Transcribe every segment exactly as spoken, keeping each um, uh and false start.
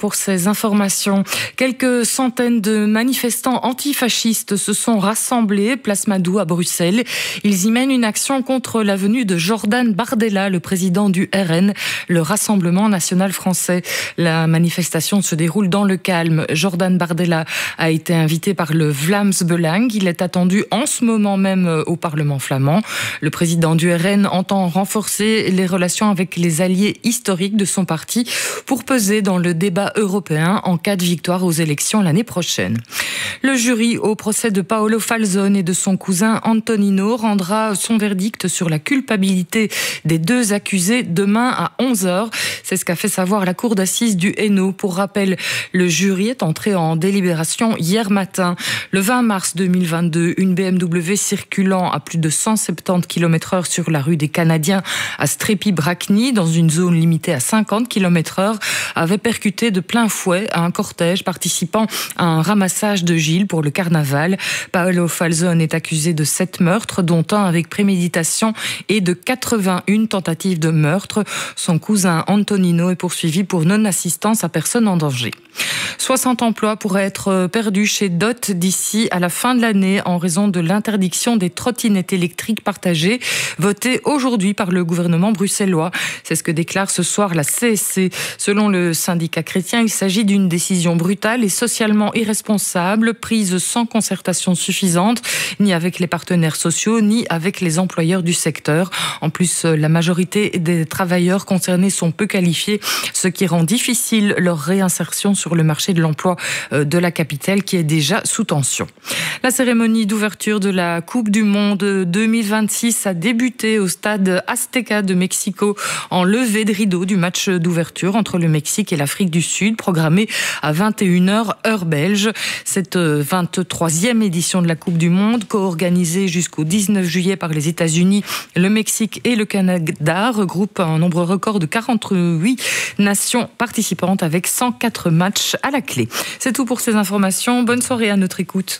pour ces informations. Quelques centaines de manifestants antifascistes se sont rassemblés place Madou à Bruxelles. Ils y mènent une action contre la venue de Jordan Bardella, le président du R N, le Rassemblement national français. La manifestation se déroule dans le calme. Jordan Bardella a été invité par le Vlaams Belang. Il est attendu en ce moment même au Parlement flamand. Le président du R N entend renforcer les relations avec les alliés historiques de son parti pour peser dans le débat européen en cas de victoire aux élections l'année prochaine. Le jury au procès de Paolo Falzone et de son cousin Antonino rendra son verdict sur la culpabilité des deux accusés demain à onze heures. C'est ce qu'a fait savoir la cour d'assises du Hainaut. Pour rappel, le jury est entré en délibération hier matin. Le vingt mars deux mille vingt-deux, une B M W circulant à plus de cent soixante-dix kilomètres heure sur la rue des Canadiens à Strépy-Bracny, dans une zone limitée à cinquante kilomètres heure, avait percuté de plein fouet un cortège participant à un ramassage de Gilles pour le carnaval. Paolo Falzone est accusé de sept meurtres, dont un avec préméditation, et de quatre-vingt-une tentatives de meurtre. Son cousin Antonino est poursuivi pour non-assistance à personne en danger. soixante emplois pourraient être perdus chez D O T d'ici à la fin de l'année en raison de l'interdiction des trottinettes électriques partagées, votée aujourd'hui par le gouvernement bruxellois. C'est ce que déclare ce soir la C S C. Selon le syndicat chrétien, il s'agit d'une décision brutale et socialement irresponsable, prise sans concertation suffisante, ni avec les partenaires sociaux, ni avec les employeurs du secteur. En plus, la majorité des travailleurs concernés sont peu qualifiés, ce qui rend difficile leur réinsertion sur le marché de l'emploi de la capitale qui est déjà sous tension. La cérémonie d'ouverture de la Coupe du Monde deux mille vingt-six a débuté au stade Azteca de Mexico en levée de rideau du match d'ouverture entre le Mexique et l'Afrique du Sud, programmé à vingt et une heures heure belge. Cette vingt-troisième édition de la Coupe du Monde, co-organisée jusqu'au dix-neuf juillet par les États-Unis, le Mexique et le Canada, regroupe un nombre record de quarante-huit nations participantes avec cent quatre matchs à la clé. C'est tout pour ces informations. Bonne soirée à notre écoute.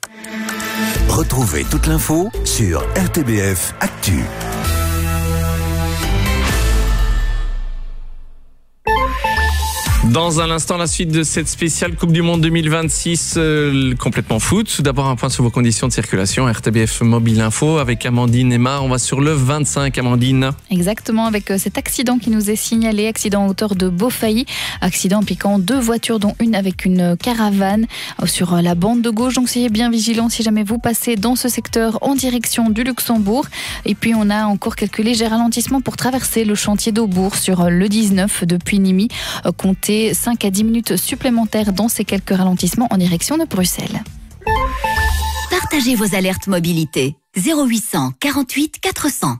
Retrouvez toute l'info sur R T B F Actu. Dans un instant, la suite de cette spéciale Coupe du Monde deux mille vingt-six, euh, complètement foot. Tout d'abord, un point sur vos conditions de circulation. R T B F Mobile Info avec Amandine et Mar. On va sur le vingt-cinq, Amandine. Exactement, avec cet accident qui nous est signalé, accident à hauteur de Beaufailly. Accident impliquant deux voitures, dont une avec une caravane sur la bande de gauche. Donc, soyez bien vigilants si jamais vous passez dans ce secteur en direction du Luxembourg. Et puis, on a encore quelques légers ralentissements pour traverser le chantier d'Aubourg sur le dix-neuf depuis Nîmes. Comptez cinq à dix minutes supplémentaires dans ces quelques ralentissements en direction de Bruxelles. Partagez vos alertes mobilité. zéro huit cent quarante-huit quatre cents.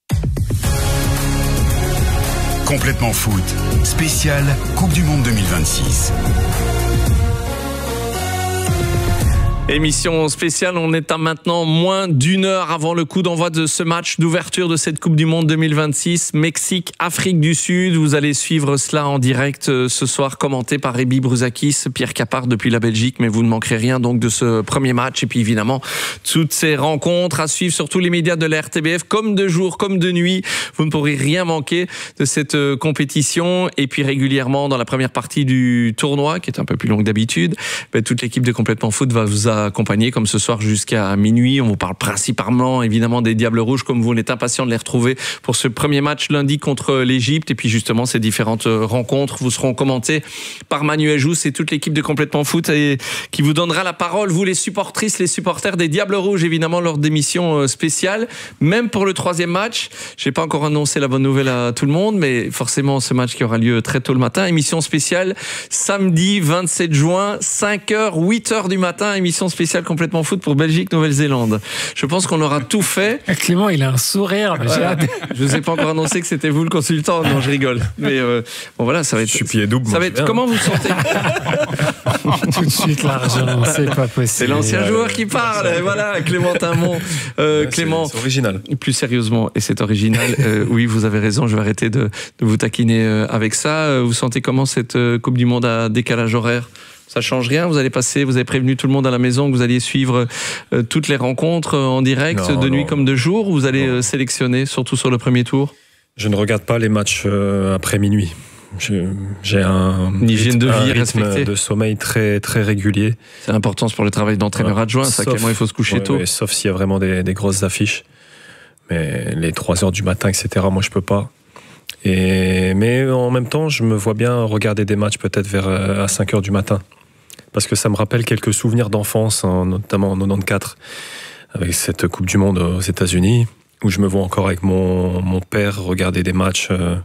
Complètement foot. Spécial Coupe du Monde deux mille vingt-six. Émission spéciale, on est à maintenant moins d'une heure avant le coup d'envoi de ce match d'ouverture de cette Coupe du Monde deux mille vingt-six, Mexique, Afrique du Sud. Vous allez suivre cela en direct ce soir, commenté par Rémi Brouzakis, Pierre Capard depuis la Belgique, mais vous ne manquerez rien donc de ce premier match. Et puis évidemment, toutes ces rencontres à suivre sur tous les médias de la R T B F, comme de jour, comme de nuit. Vous ne pourrez rien manquer de cette compétition. Et puis régulièrement, dans la première partie du tournoi, qui est un peu plus longue d'habitude, ben, toute l'équipe de Complètement Foot va vous accompagner comme ce soir jusqu'à minuit. On vous parle principalement évidemment des Diables Rouges, comme vous, on est impatient de les retrouver pour ce premier match lundi contre l'Égypte. Et puis justement, ces différentes rencontres vous seront commentées par Manuel Jousse et toute l'équipe de Complètement Foot, et qui vous donnera la parole, vous les supportrices, les supporters des Diables Rouges, évidemment lors d'émissions spéciales. Même pour le troisième match, je n'ai pas encore annoncé la bonne nouvelle à tout le monde, mais forcément ce match qui aura lieu très tôt le matin. Émission spéciale samedi vingt-sept juin, cinq heures, huit heures du matin, émission spéciale Complètement Foot pour Belgique-Nouvelle-Zélande. Je pense qu'on aura tout fait. Clément, il a un sourire. Mais voilà. Je ne vous ai pas encore annoncé que c'était vous le consultant. Non, je rigole. Mais euh, bon, voilà, ça va être. Je suis pied double. Ça va être. Comment vous sentez? Tout de suite l'argent, c'est pas possible. C'est l'ancien joueur qui parle. Voilà, Clément Timon. Euh, ouais, Clément. C'est, c'est original. Plus sérieusement, et c'est original. Euh, oui, vous avez raison. Je vais arrêter de, de vous taquiner avec ça. Vous sentez comment cette Coupe du Monde à décalage horaire? Ça change rien, vous allez passer, vous avez prévenu tout le monde à la maison que vous alliez suivre euh, toutes les rencontres en direct, non, de nuit non. comme de jour, ou vous allez euh, sélectionner, surtout sur le premier tour? Je ne regarde pas les matchs euh, après minuit. je, j'ai un Une hygiène de un vie rythme respectée. de sommeil très très régulier. C'est important pour le travail d'entraîneur Voilà. adjoint, ça, à Sauf- quel moment il faut se coucher ouais, tôt. ouais, sauf s'il y a vraiment des, des grosses affiches. Mais les trois heures du matin, et cetera, moi, je peux pas. Et, mais en même temps, je me vois bien regarder des matchs peut-être vers euh, à cinq heures du matin. Parce que ça me rappelle quelques souvenirs d'enfance, hein, notamment en quatre-vingt-quatorze, avec cette Coupe du Monde aux États-Unis, où je me vois encore avec mon, mon père regarder des matchs euh,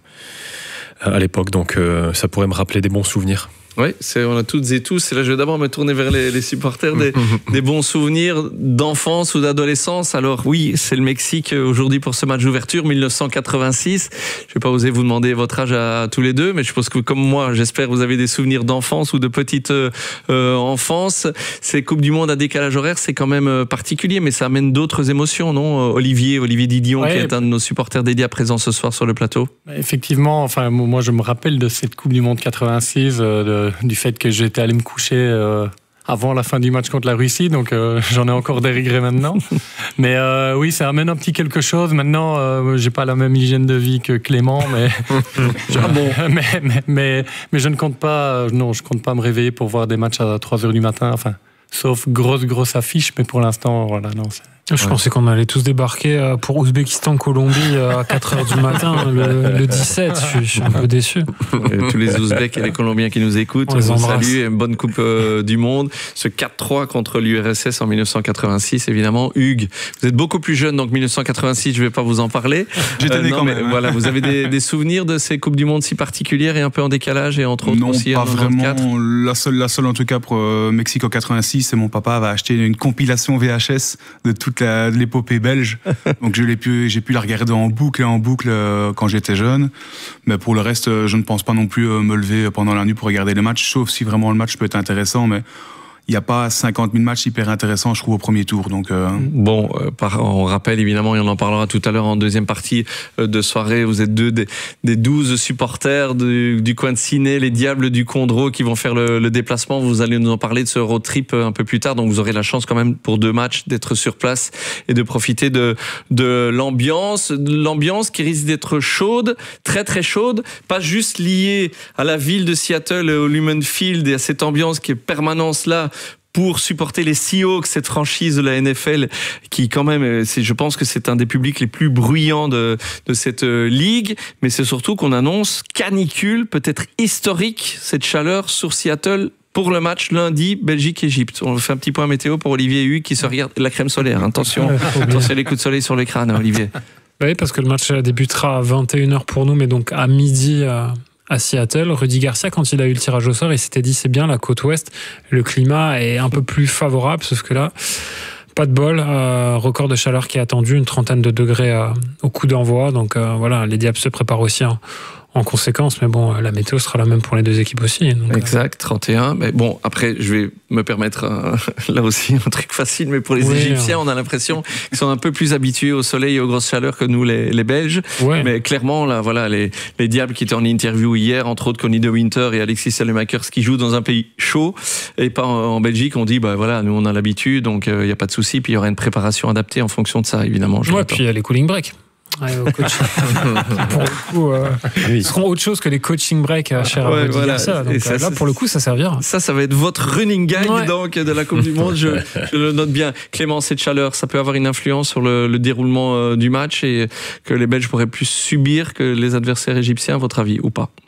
à l'époque. Donc euh, ça pourrait me rappeler des bons souvenirs. Oui, c'est, on a toutes et tous. Et là, je vais d'abord me tourner vers les, les supporters des, des bons souvenirs d'enfance ou d'adolescence. Alors oui, c'est le Mexique aujourd'hui pour ce match d'ouverture, dix-neuf cent quatre-vingt-six. Je vais pas oser vous demander votre âge à, à tous les deux, mais je pense que comme moi, j'espère que vous avez des souvenirs d'enfance ou de petite euh, euh, enfance. Ces Coupes du Monde à décalage horaire, c'est quand même particulier, mais ça amène d'autres émotions, non ? Olivier, Olivier Didion, ouais, qui est un de nos supporters dédiés à présent ce soir sur le plateau. Effectivement, enfin, moi je me rappelle de cette Coupe du Monde quatre-vingt-six, euh, de, du fait que j'étais allé me coucher euh, avant la fin du match contre la Russie, donc euh, j'en ai encore des regrets maintenant. Mais euh, oui, ça amène un petit quelque chose. Maintenant, euh, j'ai pas la même hygiène de vie que Clément, mais je, ah bon. mais, mais, mais, mais je ne compte pas, non, je compte pas me réveiller pour voir des matchs à trois heures du matin. Enfin, sauf grosse grosse affiche, mais pour l'instant, voilà, non. C'est... Je ouais. pensais qu'on allait tous débarquer pour Ouzbékistan-Colombie à quatre heures du matin, le, le dix-sept. Je, je suis un peu déçu. Et tous les Ouzbeks et les Colombiens qui nous écoutent, on, on vous salue. Et une bonne Coupe euh, du Monde. Ce quatre trois contre l'U R S S en dix-neuf cent quatre-vingt-six, évidemment. Hugues, vous êtes beaucoup plus jeune, donc dix-neuf cent quatre-vingt-six, je ne vais pas vous en parler. J'étais euh, né quand mais, même. Hein. Voilà, vous avez des, des souvenirs de ces Coupes du Monde si particulières et un peu en décalage et entre autres non, aussi pas en quatre-vingt-quatre. Vraiment. La seule, la seule en tout cas pour euh, Mexique en quatre-vingt-six, c'est mon papa avait acheté une compilation V H S de toute la, de l'épopée belge, donc je l'ai pu, j'ai pu la regarder en boucle et en boucle euh, quand j'étais jeune. Mais pour le reste, euh, je ne pense pas non plus euh, me lever pendant la nuit pour regarder les matchs, sauf si vraiment le match peut être intéressant. Mais il n'y a pas cinquante mille matchs hyper intéressants, je trouve, au premier tour. Donc, euh... Bon, euh, par, on rappelle évidemment, et on en parlera tout à l'heure en deuxième partie euh, de soirée, vous êtes deux des, des douze supporters du, du coin de Ciné, les Diables du Condro qui vont faire le, le déplacement. Vous allez nous en parler de ce road trip un peu plus tard, donc vous aurez la chance quand même pour deux matchs d'être sur place et de profiter de, de l'ambiance, de l'ambiance qui risque d'être chaude, très très chaude, pas juste liée à la ville de Seattle, au Lumen Field et à cette ambiance qui est permanence là, pour supporter les Seahawks, cette franchise de la N F L qui quand même, c'est, je pense que c'est un des publics les plus bruyants de, de cette ligue, mais c'est surtout qu'on annonce canicule, peut-être historique, cette chaleur sur Seattle pour le match lundi Belgique-Égypte. On fait un petit point météo pour Olivier et Hugues qui se regardent la crème solaire. Attention, attention les coups de soleil sur les crânes, Olivier. Oui, parce que le match débutera à vingt et une heures pour nous, mais donc à midi... À... à Seattle. Rudy Garcia, quand il a eu le tirage au sort, il s'était dit c'est bien la côte ouest, le climat est un peu plus favorable, sauf que là, pas de bol, euh, record de chaleur qui est attendu, une trentaine de degrés euh, au coup d'envoi, donc euh, voilà, les Diables se préparent aussi en, en conséquence, mais bon, la météo sera la même pour les deux équipes aussi. Donc, exact, trente et un, mais bon, après, je vais me permettre euh, là aussi un truc facile, mais pour les oui, Égyptiens, hein. On a l'impression qu'ils sont un peu plus habitués au soleil et aux grosses chaleurs que nous, les, les Belges, ouais. Mais clairement, là, voilà, les, les Diables qui étaient en interview hier, entre autres Connie de Winter et Alexis Salemakers, qui jouent dans un pays chaud, et pas en, en Belgique, on dit, bah voilà, nous on a l'habitude, donc il euh, n'y a pas de souci, puis il y aura une préparation adaptée en fonction de ça, évidemment. Ouais, puis il y a les cooling breaks. Ouais, au coach. Pour le coup, euh, oui. Ce seront autre chose que les coaching breaks à cher ouais, voilà. ça. Donc ça, là, pour le coup, ça servira. Ça, ça va être votre running gag ouais. donc de la Coupe du Monde. Je, je le note bien. Clément, cette chaleur, ça peut avoir une influence sur le, le déroulement euh, du match et que les Belges pourraient plus subir que les adversaires égyptiens, à votre avis, ou pas?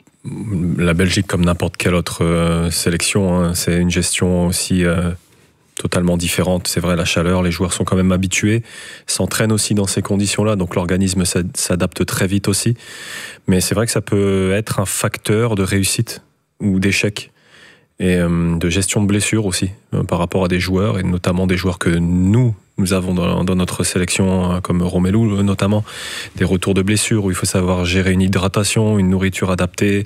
La Belgique, comme n'importe quelle autre euh, sélection, hein, c'est une gestion aussi... Euh, totalement différente, c'est vrai, la chaleur, les joueurs sont quand même habitués, s'entraînent aussi dans ces conditions-là, donc l'organisme s'adapte très vite aussi, mais c'est vrai que ça peut être un facteur de réussite ou d'échec et euh, de gestion de blessures aussi, euh, par rapport à des joueurs, et notamment des joueurs que nous, nous avons dans, dans notre sélection, comme Romelu notamment, des retours de blessures où il faut savoir gérer une hydratation, une nourriture adaptée,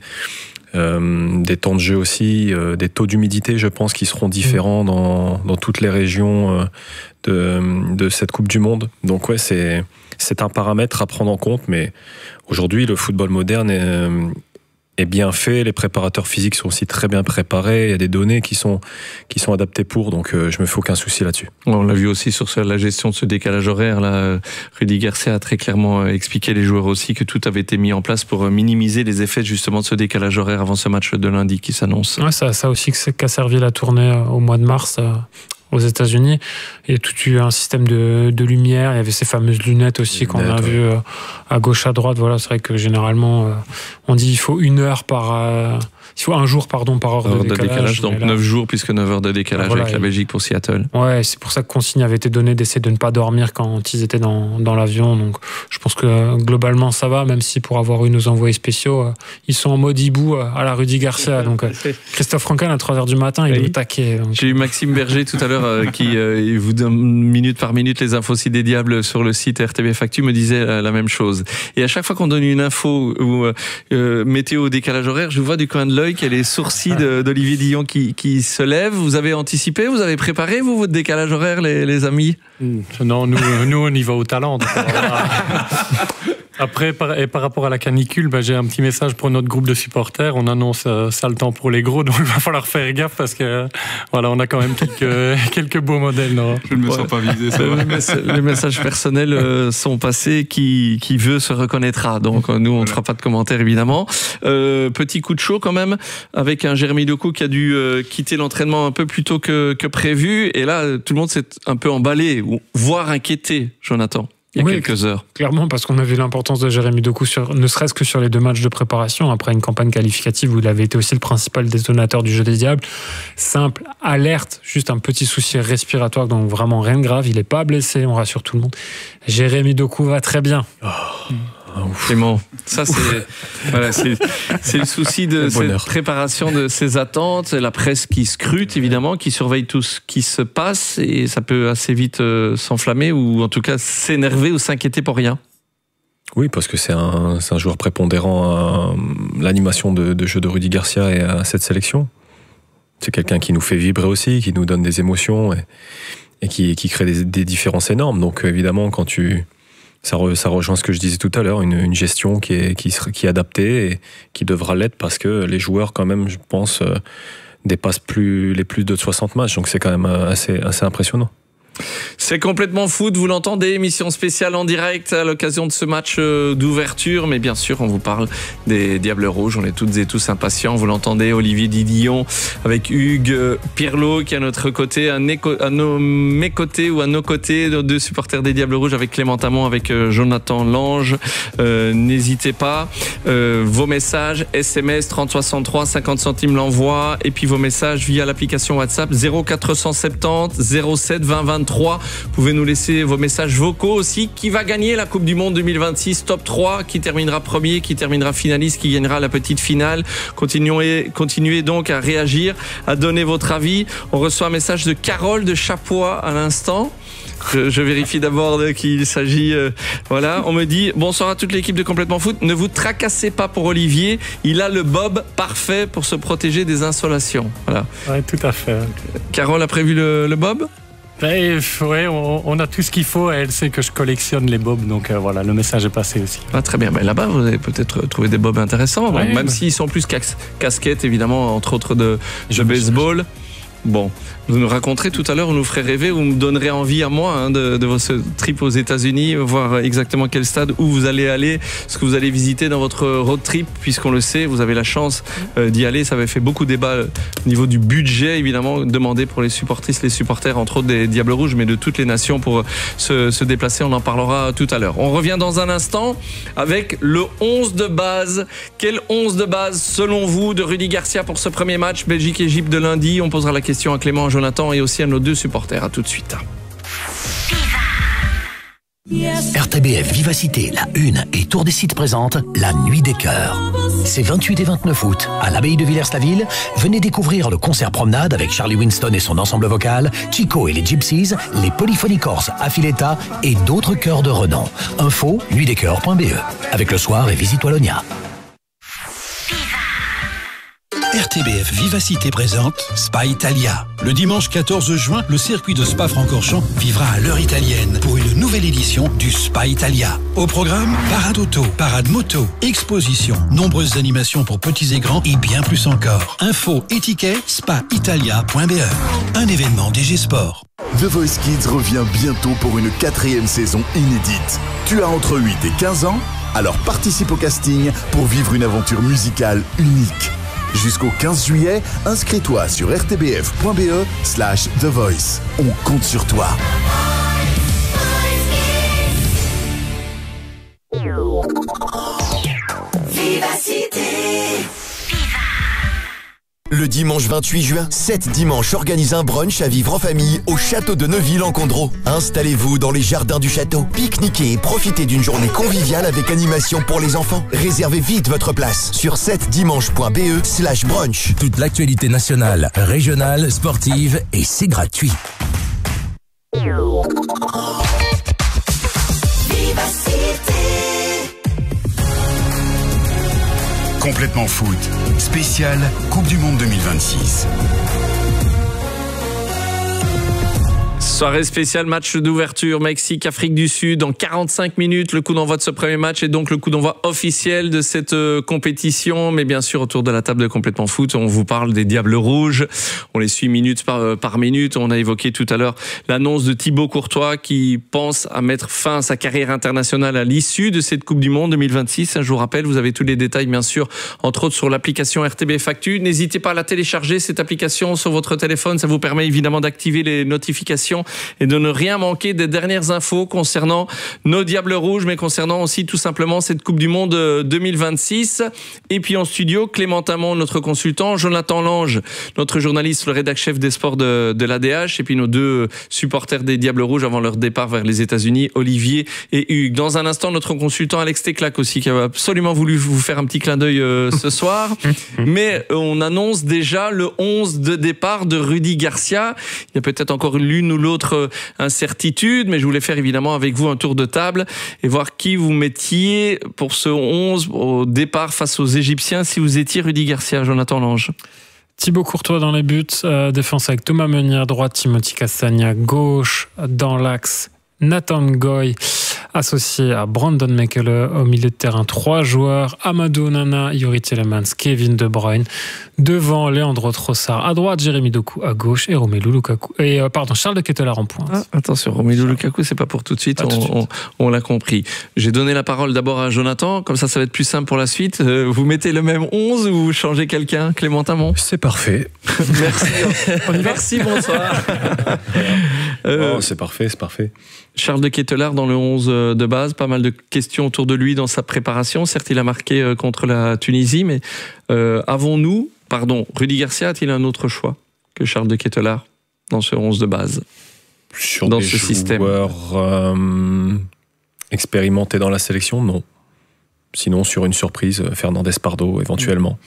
Euh, des temps de jeu aussi, euh, des taux d'humidité, je pense, qui seront différents dans, dans toutes les régions euh, de, de cette Coupe du Monde. Donc ouais, c'est, c'est un paramètre à prendre en compte, mais aujourd'hui, le football moderne est, est bien fait. Les préparateurs physiques sont aussi très bien préparés. Il y a des données qui sont, qui sont adaptées pour, donc euh, je me fais aucun souci là-dessus. On l'a vu aussi sur la gestion de ce décalage horaire. Là, Rudy Garcia a très clairement expliqué, les joueurs aussi, que tout avait été mis en place pour minimiser les effets justement de ce décalage horaire avant ce match de lundi qui s'annonce. Ouais, ça, ça aussi qu'a servi la tournée au mois de mars aux États-Unis. Il y a tout eu un système de, de lumière. Il y avait ces fameuses lunettes aussi qu'on a vues euh, à gauche, à droite. Voilà, c'est vrai que généralement, euh, on dit il faut une heure par, euh, il faut un jour pardon par heure, heure de, décalage, de décalage. Donc là, neuf jours puisque neuf heures de décalage voilà, avec la Belgique pour Seattle. Ouais, c'est pour ça que consigne avait été donnée d'essayer de ne pas dormir quand ils étaient dans, dans l'avion. Donc, je pense que globalement ça va, même si pour avoir eu nos envoyés spéciaux, euh, ils sont en mode hibou euh, à la Rudy Garcia. Donc, euh, Christophe Franken à trois heures du matin, il oui. est au taquet. Donc. J'ai eu Maxime Berger tout à l'heure euh, qui euh, vous donne minute par minute les infos aussi des diables sur le site R T B F Actu, me disait euh, la même chose. Et à chaque fois qu'on donne une info ou euh, euh, météo décalage horaire, je vois du coin de l'œil qu'il y a les sourcils de, d'Olivier Dillon qui, qui se lèvent. Vous avez anticipé, vous avez préparé vous votre décalage horaire, les, les amis? Non, nous, nous on y va au talent. Après, par, et par rapport à la canicule, bah, j'ai un petit message pour notre groupe de supporters. On annonce euh, ça le temps pour les gros, donc il va falloir faire gaffe parce que euh, voilà, on a quand même quelques, quelques beaux modèles. Non Je ne me ouais. sens pas visé. Ça va. Les messages personnels euh, sont passés. Qui, qui veut se reconnaîtra. Donc nous, on ne voilà. fera pas de commentaires évidemment. Euh, petit coup de chaud quand même avec un Jérémy Doku qui a dû euh, quitter l'entraînement un peu plus tôt que, que prévu. Et là, tout le monde s'est un peu emballé, voire inquiété, Jonathan. Il y a oui, quelques heures. Clairement, parce qu'on a vu l'importance de Jérémy Doku, sur, ne serait-ce que sur les deux matchs de préparation, après une campagne qualificative où il avait été aussi le principal détonateur du jeu des diables. Simple, alerte, juste un petit souci respiratoire, donc vraiment rien de grave. Il n'est pas blessé, on rassure tout le monde. Jérémy Doku va très bien. Oh. Mmh. Clément, ça c'est voilà, c'est c'est le souci de cette préparation, de ces attentes, la presse qui scrute évidemment, qui surveille tout ce qui se passe et ça peut assez vite euh, s'enflammer ou en tout cas s'énerver ou s'inquiéter pour rien. Oui, parce que c'est un c'est un joueur prépondérant à l'animation de, de jeu de Rudy Garcia et à cette sélection. C'est quelqu'un qui nous fait vibrer aussi, qui nous donne des émotions et, et qui qui crée des, des différences énormes. Donc évidemment quand tu Ça, re, ça rejoint ce que je disais tout à l'heure, une, une gestion qui est, qui, qui est adaptée et qui devra l'être parce que les joueurs, quand même, je pense, euh, dépassent plus, les plus de soixante matchs. Donc c'est quand même assez, assez impressionnant. C'est complètement foot, vous l'entendez, émission spéciale en direct à l'occasion de ce match d'ouverture, mais bien sûr on vous parle des Diables Rouges, on est toutes et tous impatients, vous l'entendez, Olivier Didillon avec Hugues Pirlo qui est à notre côté, à, nos, à nos, mes côtés ou à nos côtés, deux supporters des Diables Rouges avec Clément Tamon, avec Jonathan Lange. Euh, n'hésitez pas, euh, vos messages, S M S trente soixante-trois, cinquante centimes l'envoi, et puis vos messages via l'application WhatsApp zéro quatre cent soixante-dix zéro sept vingt vingt-trois. Vous pouvez nous laisser vos messages vocaux aussi. Qui va gagner la Coupe du Monde deux mille vingt-six top trois? Qui terminera premier? Qui terminera finaliste? Qui gagnera la petite finale? Continuez, continuez donc à réagir, à donner votre avis. On reçoit un message de Carole de Chapois à l'instant. Je, je vérifie d'abord de qui il s'agit. Euh, voilà, on me dit bonsoir à toute l'équipe de Complètement Foot. Ne vous tracassez pas pour Olivier. Il a le bob parfait pour se protéger des insolations. Voilà. Ouais, tout à fait. Carole a prévu le, le bob? Ben, ouais, on, on a tout ce qu'il faut. Elle sait que je collectionne les bobs, donc euh, voilà, le message est passé aussi. Ah, très bien. Ben, là-bas, vous avez peut-être trouvé des bobs intéressants, ouais, même ben... s'ils sont plus cas- casquettes, évidemment, entre autres de, de baseball. Bon, vous nous raconterez tout à l'heure, vous nous ferez rêver, vous me donnerez envie à moi hein, de, de votre trip aux États-Unis, voir exactement quel stade où vous allez aller, ce que vous allez visiter dans votre road trip, puisqu'on le sait, vous avez la chance euh, d'y aller. Ça avait fait beaucoup de débat euh, au niveau du budget, évidemment, demandé pour les supportrices, les supporters, entre autres des Diables Rouges, mais de toutes les nations pour euh, se, se déplacer. On en parlera tout à l'heure. On revient dans un instant avec le onze de base. Quel onze de base, selon vous, de Rudy Garcia pour ce premier match Belgique-Égypte de lundi? On posera la question à Clément, Jonathan et aussi à nos deux supporters. À tout de suite. R T B F Vivacité, la une et Tour des Sites présente la Nuit des Chœurs. C'est vingt-huit et vingt-neuf août à l'abbaye de Villers-la-Ville. Venez découvrir le concert promenade avec Charlie Winston et son ensemble vocal, Chico et les Gypsies, les Polyphonies Corses Affiletta et d'autres chœurs de renom. Info nuit des chœurs point b e avec le soir et Visite Wallonia. R T B F Vivacité présente Spa Italia. Le dimanche quatorze juin, le circuit de Spa-Francorchamps vivra à l'heure italienne pour une nouvelle édition du Spa Italia. Au programme, parade auto, parade moto, exposition, nombreuses animations pour petits et grands et bien plus encore. Info et tickets, spa italia point b e. Un événement D G Sport. The Voice Kids revient bientôt pour une quatrième saison inédite. Tu as entre huit et quinze ans? Alors participe au casting pour vivre une aventure musicale unique. Jusqu'au quinze juillet, inscris-toi sur r t b f point b e slash The Voice. On compte sur toi. Vivacité. Le dimanche vingt-huit juin, sept dimanches organise un brunch à vivre en famille au château de Neuville-en-Condro. Installez-vous dans les jardins du château, pique-niquez et profitez d'une journée conviviale avec animation pour les enfants. Réservez vite votre place sur sept dimanche point b e slash brunch. Toute l'actualité nationale, régionale, sportive et c'est gratuit. Complètement foot, spécial Coupe du Monde deux mille vingt-six. Soirée spéciale, match d'ouverture, Mexique, Afrique du Sud, en quarante-cinq minutes, le coup d'envoi de ce premier match et donc le coup d'envoi officiel de cette euh, compétition. Mais bien sûr, autour de la table de Complètement Foot, on vous parle des Diables Rouges. On les suit minute par, euh, par minute. On a évoqué tout à l'heure l'annonce de Thibaut Courtois qui pense à mettre fin à sa carrière internationale à l'issue de cette Coupe du Monde deux mille vingt-six. Je vous rappelle, vous avez tous les détails, bien sûr, entre autres sur l'application R T B F Actu. N'hésitez pas à la télécharger, cette application, sur votre téléphone. Ça vous permet évidemment d'activer les notifications et de ne rien manquer des dernières infos concernant nos Diables Rouges, mais concernant aussi tout simplement cette Coupe du Monde deux mille vingt-six. Et puis en studio, Clément Tamon, notre consultant, Jonathan Lange, notre journaliste, le rédac-chef des sports de, de l'A D H, et puis nos deux supporters des Diables Rouges avant leur départ vers les États-Unis, Olivier et Hugues. Dans un instant, notre consultant Alex Teclac aussi, qui a absolument voulu vous faire un petit clin d'œil euh, ce soir. Mais on annonce déjà le onze de départ de Rudy Garcia. Il y a peut-être encore l'une ou l'autre incertitude, mais je voulais faire évidemment avec vous un tour de table et voir qui vous mettiez pour ce onze au départ face aux Égyptiens si vous étiez Rudy Garcia. Jonathan Lange. Thibaut Courtois dans les buts, euh, défense avec Thomas Meunier à droite, Timothy Castagna gauche, dans l'axe Nathan Goy associé à Brandon Mekele, au milieu de terrain trois joueurs, Amadou Onana, Youri Tielemans, Kevin De Bruyne, devant Leandro Trossard, à droite Jérémy Doku, à gauche et Romelu Lukaku, et euh, pardon, Charles de Ketelaere en pointe. Ah, attention, Romelu Lukaku, c'est pas pour tout de suite, on, tout de suite. On, on l'a compris. J'ai donné la parole d'abord à Jonathan, comme ça ça va être plus simple pour la suite. Euh, vous mettez le même onze ou vous changez quelqu'un, Clément Tamon? C'est parfait. Merci. Merci, bonsoir. euh, oh, c'est parfait, c'est parfait. Charles de Ketelaere dans le onze de base, pas mal de questions autour de lui dans sa préparation. Certes, il a marqué contre la Tunisie, mais euh, avons-nous, pardon, Rudy Garcia a-t-il un autre choix que Charles de Ketelaere dans ce onze de base, sur dans des ce système joueurs euh, expérimentés dans la sélection? Non. Sinon, sur une surprise, Fernandez Pardo éventuellement.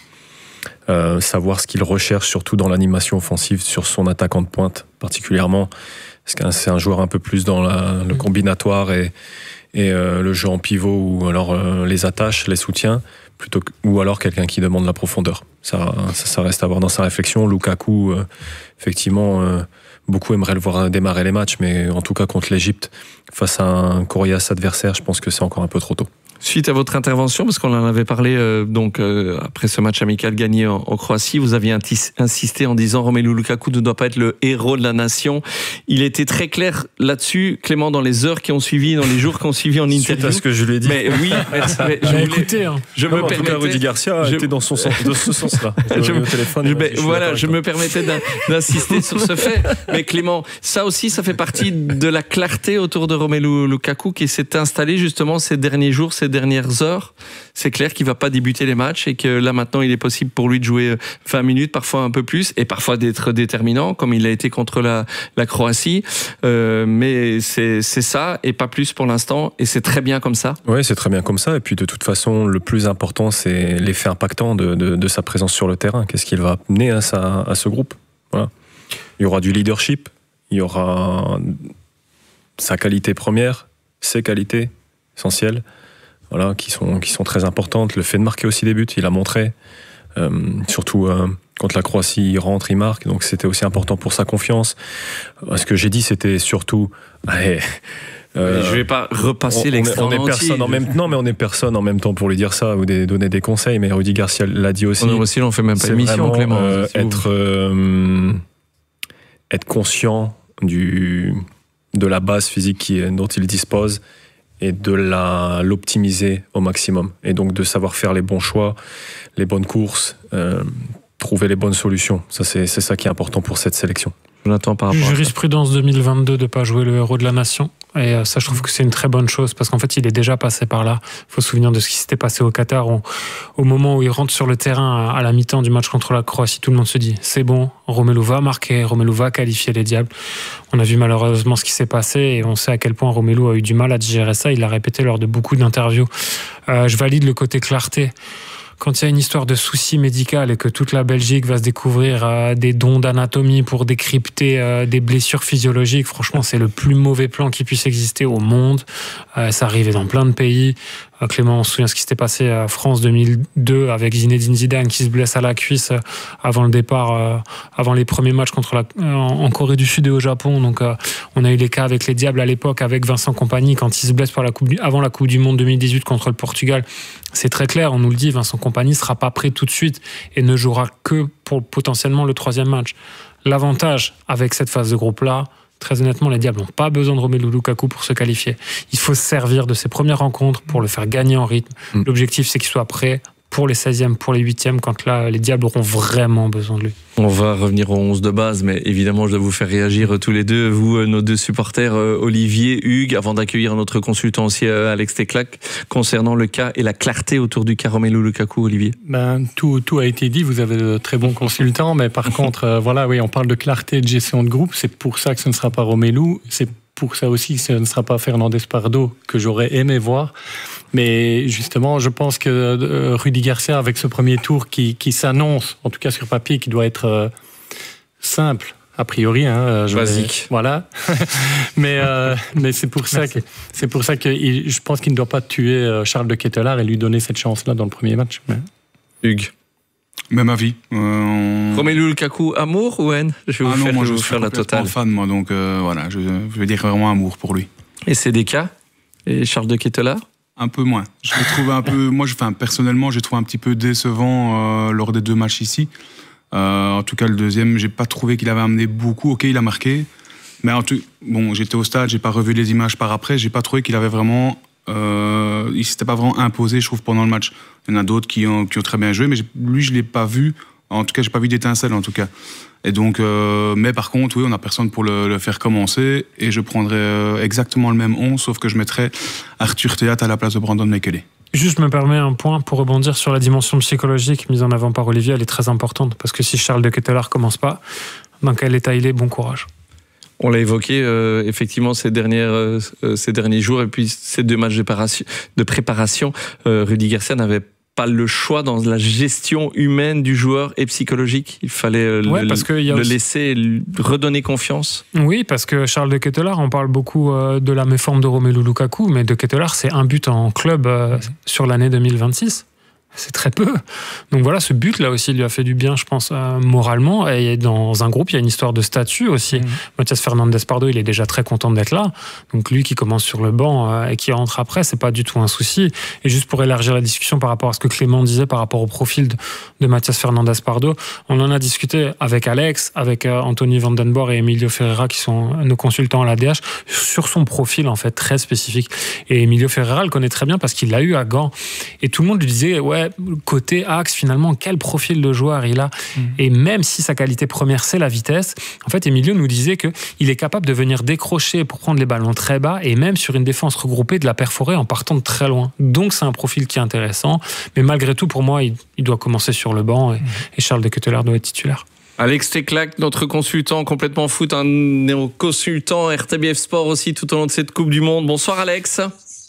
Euh, savoir ce qu'il recherche, surtout dans l'animation offensive, sur son attaquant de pointe particulièrement. Parce que c'est un joueur un peu plus dans la, le combinatoire et, et euh, le jeu en pivot, ou alors euh, les attaches, les soutiens, plutôt que, ou alors quelqu'un qui demande la profondeur. Ça, ça, ça reste à voir dans sa réflexion. Lukaku, euh, effectivement, euh, beaucoup aimeraient le voir démarrer les matchs, mais en tout cas contre l'Égypte, face à un coriace adversaire, je pense que c'est encore un peu trop tôt. Suite à votre intervention, parce qu'on en avait parlé euh, donc euh, après ce match amical gagné en, en Croatie, vous aviez insisté en disant Romelu Lukaku ne doit pas être le héros de la nation. Il était très clair là-dessus, Clément, dans les heures qui ont suivi, dans les jours qui ont suivi en interview. Suite à ce que je lui ai dit. Mais oui, mais, mais je voulais, écouté. Hein. Je non, me en permettais. tout cas, Rudy Garcia je, était dans son sens, de ce sens-là. Je, je, au téléphone, je, je, je voilà, je me permettais d'insister sur ce fait. Mais Clément, ça aussi, ça fait partie de la clarté autour de Romelu Lukaku qui s'est installé justement ces derniers jours, ces dernières heures. C'est clair qu'il ne va pas débuter les matchs et que là maintenant il est possible pour lui de jouer vingt minutes, parfois un peu plus, et parfois d'être déterminant comme il a été contre la, la Croatie. Euh, mais c'est, c'est ça et pas plus pour l'instant, et c'est très bien comme ça. Oui, c'est très bien comme ça, et puis de toute façon le plus important c'est l'effet impactant de, de, de sa présence sur le terrain. Qu'est-ce qu'il va amener à, sa, à ce groupe? Voilà. Il y aura du leadership, il y aura sa qualité première, ses qualités essentielles, voilà, qui sont, qui sont très importantes. Le fait de marquer aussi des buts, il a montré. Euh, surtout euh, contre la Croatie, il rentre, il marque. Donc c'était aussi important pour sa confiance. Ce que j'ai dit, c'était surtout... Allez, Euh, je vais pas repasser l'extrait on est, on est entier. personne en même non mais on est personne en même temps pour lui dire ça ou des, donner des conseils, mais Rudy Garcia l'a dit aussi. On aussi on fait même pas l'émission, Clément. Euh, être euh, être conscient du de la base physique qui, dont il dispose et de la l'optimiser au maximum, et donc de savoir faire les bons choix, les bonnes courses, euh, trouver les bonnes solutions. Ça c'est c'est ça qui est important pour cette sélection. Jonathan, par rapport Jurisprudence deux mille vingt-deux de ne pas jouer le héros de la nation. Et ça, je trouve que c'est une très bonne chose parce qu'en fait, il est déjà passé par là. Il faut se souvenir de ce qui s'était passé au Qatar. Où, au moment où il rentre sur le terrain à la mi-temps du match contre la Croatie, tout le monde se dit c'est bon, Romelu va marquer, Romelu va qualifier les Diables. On a vu malheureusement ce qui s'est passé et on sait à quel point Romelu a eu du mal à digérer ça. Il l'a répété lors de beaucoup d'interviews. Euh, je valide le côté clarté. Quand il y a une histoire de souci médical et que toute la Belgique va se découvrir euh, des dons d'anatomie pour décrypter euh, des blessures physiologiques, franchement, c'est le plus mauvais plan qui puisse exister au monde. Euh, ça arrivait dans plein de pays. Euh, Clément, on se souvient ce qui s'était passé à France deux mille deux avec Zinedine Zidane qui se blesse à la cuisse avant le départ, euh, avant les premiers matchs contre la, euh, en Corée du Sud et au Japon. Donc, euh, on a eu les cas avec les Diables à l'époque, avec Vincent Kompany quand il se blesse pour la coupe du, avant la Coupe du Monde deux mille dix-huit contre le Portugal. C'est très clair, on nous le dit, Vincent Kompany ne sera pas prêt tout de suite et ne jouera que pour potentiellement le troisième match. L'avantage avec cette phase de groupe-là, très honnêtement, les Diables n'ont pas besoin de Romelu Lukaku pour se qualifier. Il faut se servir de ces premières rencontres pour le faire gagner en rythme. Mmh. L'objectif, c'est qu'il soit prêt pour les seizièmes, pour les huitièmes, quand là, les Diables auront vraiment besoin de lui. On va revenir au onze de base, mais évidemment, je dois vous faire réagir tous les deux, vous, nos deux supporters, Olivier, Hugues, avant d'accueillir notre consultant aussi, Alex Teclac, concernant le cas et la clarté autour du cas Romelu Lukaku, Olivier. Ben, tout, tout a été dit, vous avez de très bons consultants, mais par contre, euh, voilà, oui, on parle de clarté et de gestion de groupe, c'est pour ça que ce ne sera pas Romelu, c'est pour ça aussi que ce ne sera pas Fernandez Pardo, que j'aurais aimé voir. Mais justement, je pense que euh, Rudy Garcia, avec ce premier tour qui, qui s'annonce, en tout cas sur papier, qui doit être euh, simple, a priori. Hein, je Basique. Vais, voilà. mais euh, mais c'est pour ça que, c'est pour ça que il, je pense qu'il ne doit pas tuer Charles de Ketelaere et lui donner cette chance-là dans le premier match. Mais... Hugues. Même avis. Euh... Romelu Lukaku, amour ou haine? Je vais vous ah non, faire, moi je je vous suis faire la totale. fan, moi, donc euh, voilà, je, je veux dire vraiment amour pour lui. Et C D K et Charles de Ketelaere? Un peu moins. Je l'ai trouvé un peu. Moi, je, enfin, personnellement, j'ai trouvé un petit peu décevant euh, lors des deux matchs ici. Euh, en tout cas, le deuxième, j'ai pas trouvé qu'il avait amené beaucoup. Ok, il a marqué, mais en tout, bon, j'étais au stade, j'ai pas revu les images par après. J'ai pas trouvé qu'il avait vraiment. Euh, il s'était pas vraiment imposé, je trouve, pendant le match. Il y en a d'autres qui ont, qui ont très bien joué, mais lui, je l'ai pas vu. En tout cas, j'ai pas vu d'étincelle, en tout cas. Et donc, euh, mais par contre, oui, on n'a personne pour le, le faire commencer. Et je prendrais euh, exactement le même onze, sauf que je mettrais Arthur Théat à la place de Brandon Mekele. Juste me permet un point pour rebondir sur la dimension psychologique mise en avant par Olivier, elle est très importante. Parce que si Charles de Ketelaere commence pas, dans quel état il est, bon courage. On l'a évoqué euh, effectivement ces, dernières, euh, ces derniers jours et puis ces deux matchs de préparation. De préparation euh, Rudy Garcia n'avait pas le choix dans la gestion humaine du joueur et psychologique. Il fallait ouais, le, parce que le aussi... laisser redonner confiance. Oui, parce que Charles de Ketelaere, on parle beaucoup euh, de la méforme de Romelu Lukaku, mais de Ketelaere, c'est un but en club euh, sur l'année deux mille vingt-six. C'est très peu. Donc voilà, ce but-là aussi lui a fait du bien, je pense, euh, moralement. Et dans un groupe, il y a une histoire de statut aussi. Mmh. Mathias Fernandez Pardo, il est déjà très content d'être là. Donc lui qui commence sur le banc euh, et qui rentre après, c'est pas du tout un souci. Et juste pour élargir la discussion par rapport à ce que Clément disait par rapport au profil de, de Mathias Fernandez Pardo, on en a discuté avec Alex, avec euh, Anthony Vandenborg et Emilio Ferreira, qui sont nos consultants à l'A D H, sur son profil en fait très spécifique. Et Emilio Ferreira le connaît très bien parce qu'il l'a eu à Gand. Et tout le monde lui disait, ouais, côté axe, finalement, quel profil de joueur il a. Mmh. Et même si sa qualité première, c'est la vitesse, en fait, Emilio nous disait qu'il est capable de venir décrocher pour prendre les ballons très bas et même sur une défense regroupée de la perforer en partant de très loin. Donc, c'est un profil qui est intéressant. Mais malgré tout, pour moi, il, il doit commencer sur le banc et, mmh. et Charles de Ketelaere doit être titulaire. Alex Teclac, notre consultant complètement foot, un néo-consultant R T B F Sport aussi tout au long de cette Coupe du Monde. Bonsoir Alex.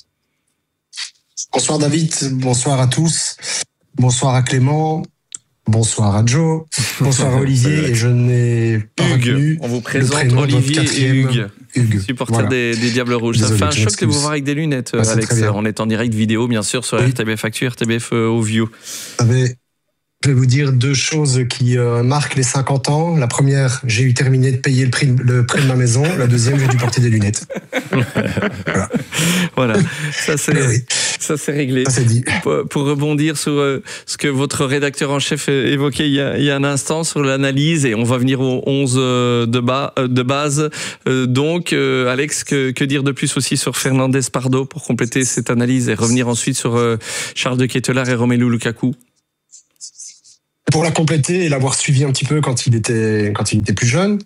Bonsoir David, bonsoir à tous, bonsoir à Clément, bonsoir à Joe, bonsoir à Olivier, et je n'ai pas Hugues, on vous présente Olivier et Hugues, Hugues. supporter voilà. des, des Diables Rouges. Désolé, ça fait un choc de vous voir avec des lunettes, bah, Alex. On est en direct vidéo, bien sûr, sur oui. R T B F Actu, R T B F Ovio. Vous savez, Je vais vous dire deux choses qui euh, marquent les cinquante ans. La première, j'ai eu terminé de payer le prix, le prix de ma maison. La deuxième, j'ai dû porter des lunettes. Voilà, voilà. Ça c'est oui. ça c'est réglé. Ça c'est dit. Pour, pour rebondir sur euh, ce que votre rédacteur en chef évoquait il y a, il y a un instant sur l'analyse, et on va venir au onze de, bas, de base. Euh, donc, euh, Alex, que, que dire de plus aussi sur Fernandez Pardo pour compléter cette analyse et revenir ensuite sur euh, Charles de Ketelaere et Romelu Lukaku? Pour la compléter et l'avoir suivi un petit peu quand il était, quand il était plus jeune,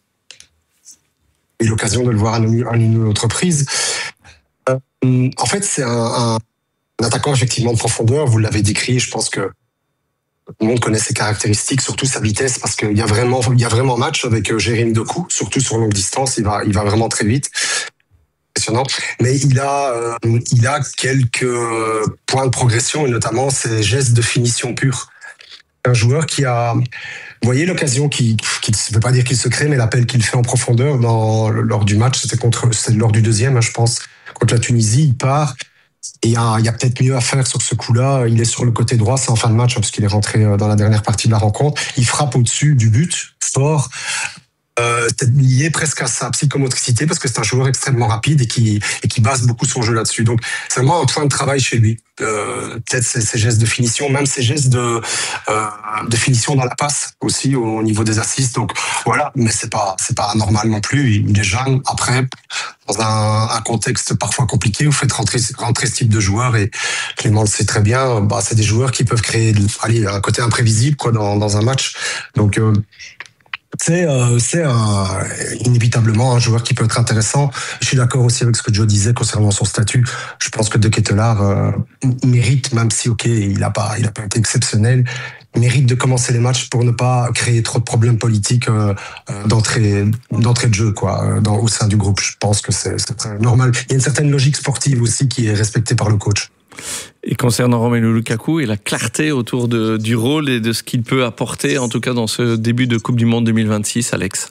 et l'occasion de le voir à une, à une autre prise. Euh, en fait, c'est un, un, un attaquant effectivement de profondeur. Vous l'avez décrit. Je pense que tout le monde connaît ses caractéristiques, surtout sa vitesse, parce qu'il y a vraiment, il y a vraiment match avec Jérémy Doku, surtout sur longue distance. Il va, il va vraiment très vite. Impressionnant. Mais il a, euh, il a quelques points de progression, et notamment ses gestes de finition pure. Un joueur qui a, vous voyez l'occasion qui, qui ne veut pas dire qu'il se crée, mais l'appel qu'il fait en profondeur dans, lors du match, c'était contre, c'est lors du deuxième, hein, je pense, contre la Tunisie, il part, et il y a, il y a peut-être mieux à faire sur ce coup-là. Il est sur le côté droit, c'est en fin de match, hein, parce qu'il est rentré dans la dernière partie de la rencontre. Il frappe au-dessus du but, fort. Euh, c'est lié presque à sa psychomotricité, parce que c'est un joueur extrêmement rapide et qui, et qui base beaucoup son jeu là-dessus. Donc, c'est vraiment un point de travail chez lui. Euh, peut-être ses, ses gestes de finition, même ses gestes de, euh, de finition dans la passe aussi au niveau des assists. Donc, voilà. Mais c'est pas, c'est pas anormal non plus. Il est jeune. Après, dans un, un contexte parfois compliqué, vous faites rentrer, rentrer ce type de joueurs, et Clément le sait très bien. Bah, c'est des joueurs qui peuvent créer, allez, un côté imprévisible, quoi, dans, dans un match. Donc, euh, C'est, euh, c'est un, inévitablement un joueur qui peut être intéressant. Je suis d'accord aussi avec ce que Joe disait concernant son statut. Je pense que De Ketelaere euh, mérite, même si ok, il n'a pas, il a pas été exceptionnel, mérite de commencer les matchs pour ne pas créer trop de problèmes politiques euh, d'entrée, d'entrée de jeu, quoi, dans, au sein du groupe. Je pense que c'est, c'est très normal. Il y a une certaine logique sportive aussi qui est respectée par le coach. Et concernant Romelu Lukaku et la clarté autour de, du rôle et de ce qu'il peut apporter, en tout cas dans ce début de Coupe du Monde deux mille vingt-six, Alex?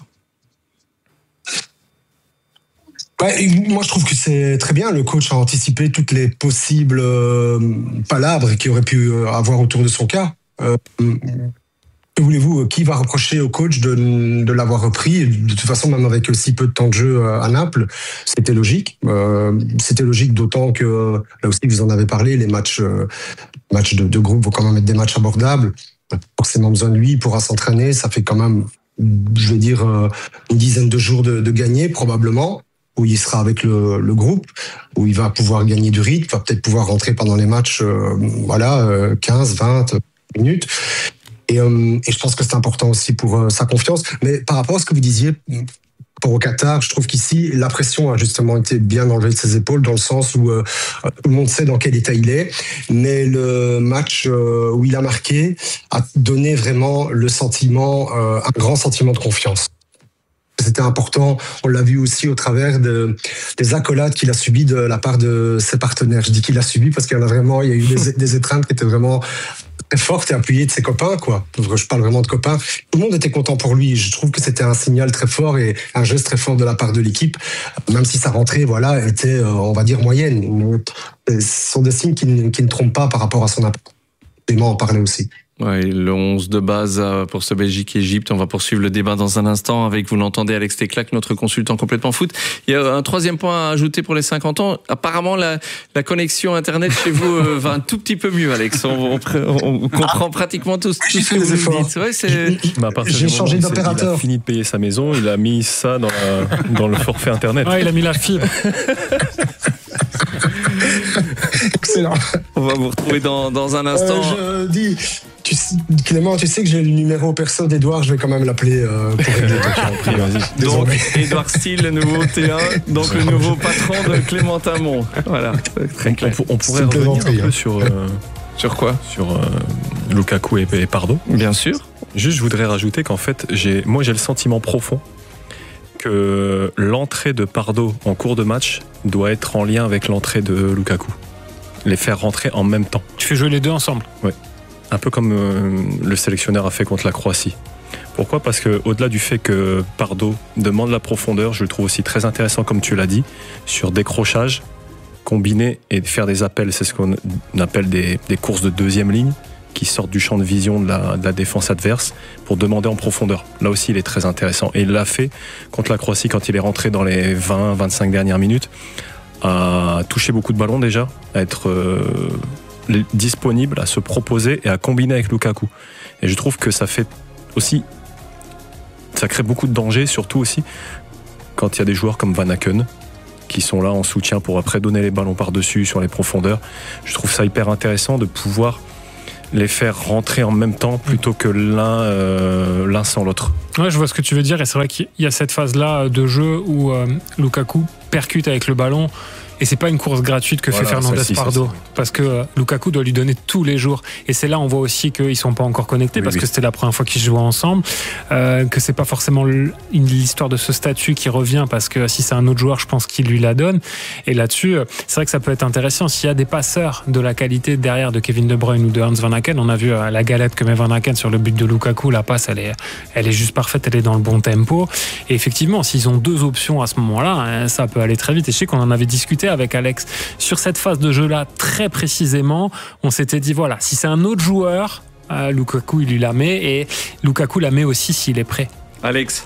Ouais, moi je trouve que c'est très bien. Le coach a anticipé toutes les possibles euh, palabres qu'il aurait pu avoir autour de son cas. Euh, Que voulez-vous, qui va reprocher au coach de, de l'avoir repris? De toute façon, même avec si peu de temps de jeu à Naples, c'était logique. Euh, c'était logique, d'autant que, là aussi vous en avez parlé, les matchs, euh, matchs de, de groupe vont quand même être des matchs abordables. Pas forcément besoin de lui, il pourra s'entraîner. Ça fait quand même, je vais dire, une dizaine de jours de, de gagner, probablement, où il sera avec le, le groupe, où il va pouvoir gagner du rythme, va peut-être pouvoir rentrer pendant les matchs, euh, voilà, quinze, vingt minutes. Et, euh, et je pense que c'est important aussi pour euh, sa confiance. Mais par rapport à ce que vous disiez, pour au Qatar, je trouve qu'ici, la pression a justement été bien enlevée de ses épaules, dans le sens où euh, tout le monde sait dans quel état il est. Mais le match euh, où il a marqué a donné vraiment le sentiment, euh, un grand sentiment de confiance. C'était important, on l'a vu aussi au travers de, des accolades qu'il a subies de la part de ses partenaires. Je dis qu'il a subi parce qu'il y en a vraiment, il y a eu des, des étreintes qui étaient vraiment très fortes et appuyées de ses copains, quoi. Je parle vraiment de copains. Tout le monde était content pour lui. Je trouve que c'était un signal très fort et un geste très fort de la part de l'équipe, même si sa rentrée, voilà, était, on va dire, moyenne. Ce sont des signes qui ne, qui ne trompent pas par rapport à son impact. Clément en parlait aussi. Ouais, le onze de base pour ce Belgique-Égypte. On va poursuivre le débat dans un instant avec, vous l'entendez, Alex Teclac, notre consultant complètement foot. Il y a un troisième point à ajouter pour les cinquante ans. Apparemment, la, la connexion Internet chez vous va un tout petit peu mieux, Alex. On, on, on comprend pratiquement tout, tout ce que vous nous dites. Ouais, c'est... Bah, J'ai changé d'opérateur. Il a fini de payer sa maison, il a mis ça dans, la, dans le forfait Internet. Ouais, il a mis la fibre. Excellent. On va vous retrouver dans, dans un instant. Euh, je dis... Tu sais, Clément, tu sais que j'ai le numéro perso d'Edouard, je vais quand même l'appeler euh, pour régler ton Donc, Edouard Steele, le nouveau T un, donc le nouveau patron de Clémentin Mont. Voilà, très clair. On, on pourrait revenir un peu sur, euh, sur quoi Sur euh, Lukaku et, et Pardo. Bien sûr. Juste, je voudrais rajouter qu'en fait, j'ai, moi j'ai le sentiment profond que l'entrée de Pardo en cours de match doit être en lien avec l'entrée de Lukaku. Les faire rentrer en même temps. Tu fais jouer les deux ensemble. Oui. Un peu comme euh, le sélectionneur a fait contre la Croatie. Pourquoi ? Parce que au-delà du fait que Pardo demande la profondeur, je le trouve aussi très intéressant, comme tu l'as dit, sur décrochage, combiner et faire des appels, c'est ce qu'on appelle des, des courses de deuxième ligne. qui sortent du champ de vision de la, de la défense adverse pour demander en profondeur. Là aussi, il est très intéressant. Et il l'a fait contre la Croatie quand il est rentré dans les vingt à vingt-cinq dernières minutes, à toucher beaucoup de ballons déjà, à être euh, disponible, à se proposer et à combiner avec Lukaku. Et je trouve que ça fait aussi, ça crée beaucoup de danger, surtout aussi quand il y a des joueurs comme Van Aken qui sont là en soutien pour après donner les ballons par-dessus sur les profondeurs. Je trouve ça hyper intéressant de pouvoir les faire rentrer en même temps plutôt que l'un, euh, l'un sans l'autre. Ouais, je vois ce que tu veux dire, et c'est vrai qu'il y a cette phase-là de jeu où euh, Lukaku percute avec le ballon. Et c'est pas une course gratuite que voilà, fait Fernandez Pardo, parce que euh, Lukaku doit lui donner tous les jours. Et c'est là on voit aussi qu'ils sont pas encore connectés, oui, parce oui. que c'était la première fois qu'ils jouaient ensemble, euh, que c'est pas forcément l'histoire de ce statut qui revient, parce que si c'est un autre joueur, je pense qu'il lui la donne. Et là-dessus, c'est vrai que ça peut être intéressant s'il y a des passeurs de la qualité derrière de Kevin De Bruyne ou de Hans Van Aken. On a vu euh, la galette que met Van Aken sur le but de Lukaku. La passe, elle est, elle est juste parfaite, elle est dans le bon tempo. Et effectivement, s'ils ont deux options à ce moment-là, hein, ça peut aller très vite. Et je sais qu'on en avait discuté avec Alex sur cette phase de jeu-là, très précisément. On s'était dit, voilà, si c'est un autre joueur, euh, Lukaku, il lui la met, et Lukaku la met aussi s'il est prêt. Alex?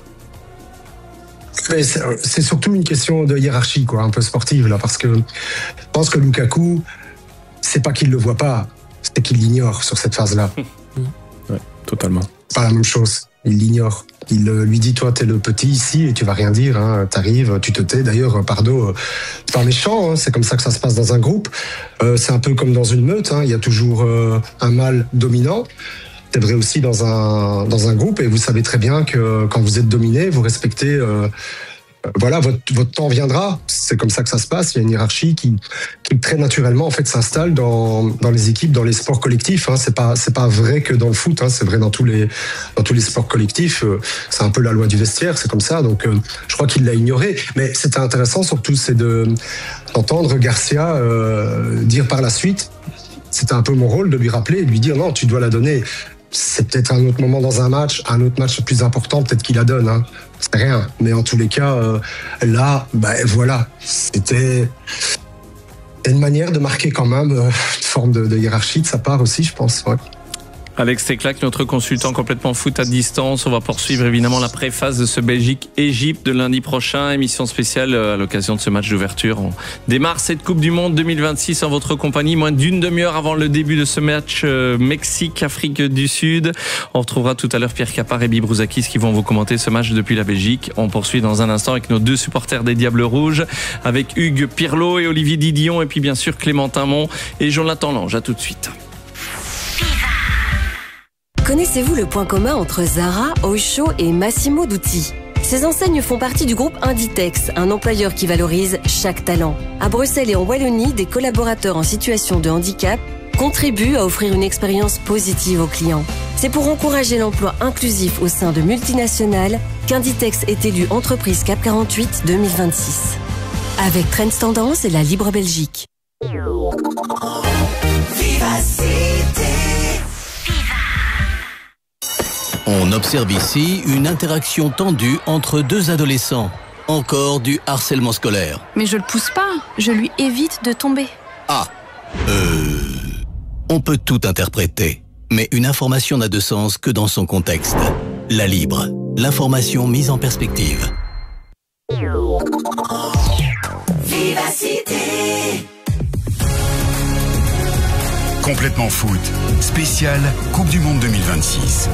C'est surtout une question de hiérarchie, quoi, un peu sportive, là, parce que je pense que Lukaku, c'est pas qu'il le voit pas, c'est qu'il l'ignore sur cette phase-là. Ouais, totalement. C'est pas la même chose. Il l'ignore. Il lui dit, toi, t'es le petit ici et tu vas rien dire. Hein. T'arrives, tu te tais. D'ailleurs, Pardo, c'est pas méchant. Hein. C'est comme ça que ça se passe dans un groupe. Euh, c'est un peu comme dans une meute. Hein. Il y a toujours euh, un mâle dominant. C'est vrai aussi dans un dans un groupe. Et vous savez très bien que quand vous êtes dominé, vous respectez. Euh, Voilà, votre, votre temps viendra. C'est comme ça que ça se passe. Il y a une hiérarchie qui, qui très naturellement en fait s'installe dans, dans les équipes, dans les sports collectifs. Hein. C'est pas c'est pas vrai que dans le foot. Hein. C'est vrai dans tous les dans tous les sports collectifs. C'est un peu la loi du vestiaire. C'est comme ça. Donc euh, je crois qu'il l'a ignoré. Mais c'était intéressant surtout, c'est de d'entendre Garcia euh, dire par la suite. C'était un peu mon rôle de lui rappeler et de lui dire non, tu dois la donner. C'est peut-être un autre moment dans un match, un autre match plus important, peut-être qu'il la donne. Hein. C'est rien. Mais en tous les cas, euh, là, ben voilà, c'était une manière de marquer quand même euh, une forme de, de hiérarchie de sa part aussi, je pense. Ouais. Alex Teclac, notre consultant complètement foot à distance. On va poursuivre évidemment la préface de ce Belgique-Égypte de lundi prochain. Émission spéciale à l'occasion de ce match d'ouverture. On démarre cette Coupe du Monde deux mille vingt-six en votre compagnie, moins d'une demi-heure avant le début de ce match Mexique-Afrique du Sud. On retrouvera tout à l'heure Pierre Capard et Bibrouzakis qui vont vous commenter ce match depuis la Belgique. On poursuit dans un instant avec nos deux supporters des Diables Rouges, avec Hugues Pirlot et Olivier Didion, et puis bien sûr Clémentin Mont et Jonathan Lange. À tout de suite. Connaissez-vous le point commun entre Zara, Oysho et Massimo Dutti? Ces enseignes font partie du groupe Inditex, un employeur qui valorise chaque talent. À Bruxelles et en Wallonie, des collaborateurs en situation de handicap contribuent à offrir une expérience positive aux clients. C'est pour encourager l'emploi inclusif au sein de multinationales qu'Inditex est élu entreprise C A C quarante-huit deux mille vingt-six. Avec Trends Tendance et la Libre Belgique. Vivacité. On observe ici une interaction tendue entre deux adolescents. Encore du harcèlement scolaire. Mais je le pousse pas, je lui évite de tomber. Ah, euh... on peut tout interpréter. Mais une information n'a de sens que dans son contexte. La Libre, l'information mise en perspective. Vivacité. Complètement foot, spécial Coupe du Monde deux mille vingt-six.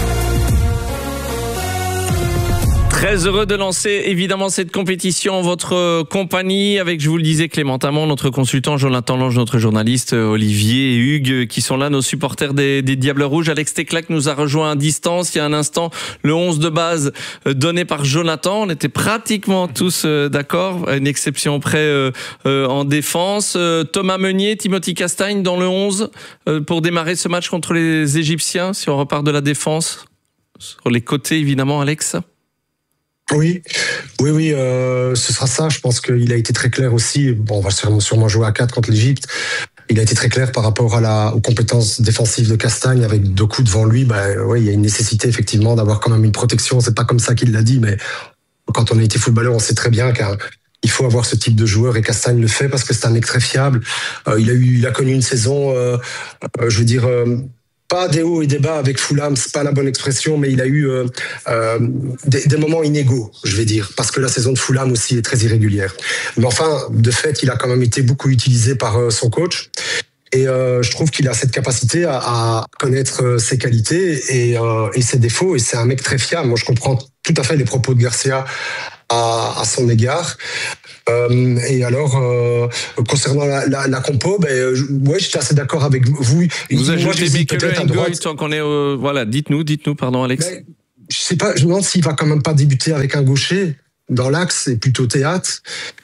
Très heureux de lancer évidemment cette compétition en votre compagnie avec, je vous le disais, Clémentin Mont, notre consultant, Jonathan Lange, notre journaliste, Olivier et Hugues qui sont là, nos supporters des, des Diables Rouges. Alex Teclac nous a rejoint à distance il y a un instant. Le onze de base donné par Jonathan, on était pratiquement tous d'accord, à une exception près euh, euh, en défense. Euh, Thomas Meunier, Timothy Castagne dans le onze euh, pour démarrer ce match contre les Égyptiens, si on repart de la défense. Sur les côtés évidemment, Alex. Oui, oui, oui, euh, ce sera ça. Je pense qu'il a été très clair aussi. Bon, on va sûrement jouer à quatre contre l'Égypte. Il a été très clair par rapport à la, aux compétences défensives de Castagne avec deux coups devant lui. Bah, ouais, il y a une nécessité effectivement d'avoir quand même une protection. C'est pas comme ça qu'il l'a dit, mais quand on a été footballeur, on sait très bien qu'il faut avoir ce type de joueur et Castagne le fait parce que c'est un mec très fiable. Euh, il a eu, il a connu une saison, euh, euh, je veux dire. Euh, pas des hauts et des bas avec Fulham, c'est pas la bonne expression, mais il a eu euh, euh, des, des moments inégaux, je vais dire, parce que la saison de Fulham aussi est très irrégulière. Mais enfin, de fait, il a quand même été beaucoup utilisé par euh, son coach. Et euh, je trouve qu'il a cette capacité à, à connaître ses qualités et, euh, et ses défauts. Et c'est un mec très fiable. Moi, je comprends tout à fait les propos de Garcia à, à son égard. Euh, et alors, euh, concernant la, la, la compo, ben, euh, ouais, j'étais assez d'accord avec vous. Vous ajoutez Mekele Ngoy tant qu'on est au... Voilà, dites-nous, dites-nous, pardon, Alex. Ben, je sais pas, je me demande s'il va quand même pas débuter avec un gaucher dans l'axe, et plutôt Théâtre.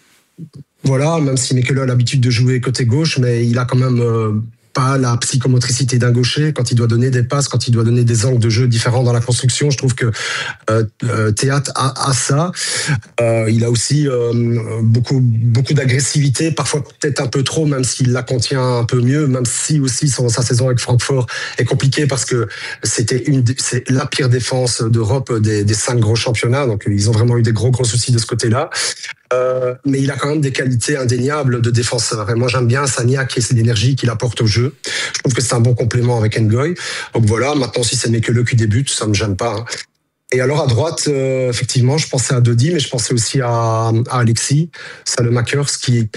Voilà, même si Mekele a l'habitude de jouer côté gauche, mais il a quand même euh, pas la psychomotricité d'un gaucher quand il doit donner des passes, quand il doit donner des angles de jeu différents dans la construction. Je trouve que euh, euh, Théâtre a, a ça. Euh, il a aussi euh, beaucoup beaucoup d'agressivité, parfois peut-être un peu trop, même s'il la contient un peu mieux, même si aussi son, sa saison avec Francfort est compliquée parce que c'était une, c'est la pire défense d'Europe des, des cinq gros championnats. Donc ils ont vraiment eu des gros gros soucis de ce côté-là. Euh, mais il a quand même des qualités indéniables de défenseur. Et moi, j'aime bien Sagnac et c'est l'énergie qu'il apporte au jeu. Je trouve que c'est un bon complément avec Ngoy. Donc voilà, maintenant, si c'est Mekele qui débute, ça me gêne pas. Hein. Et alors, à droite, euh, effectivement, je pensais à Dodi, mais je pensais aussi à, à Alexis Salemakers, qui...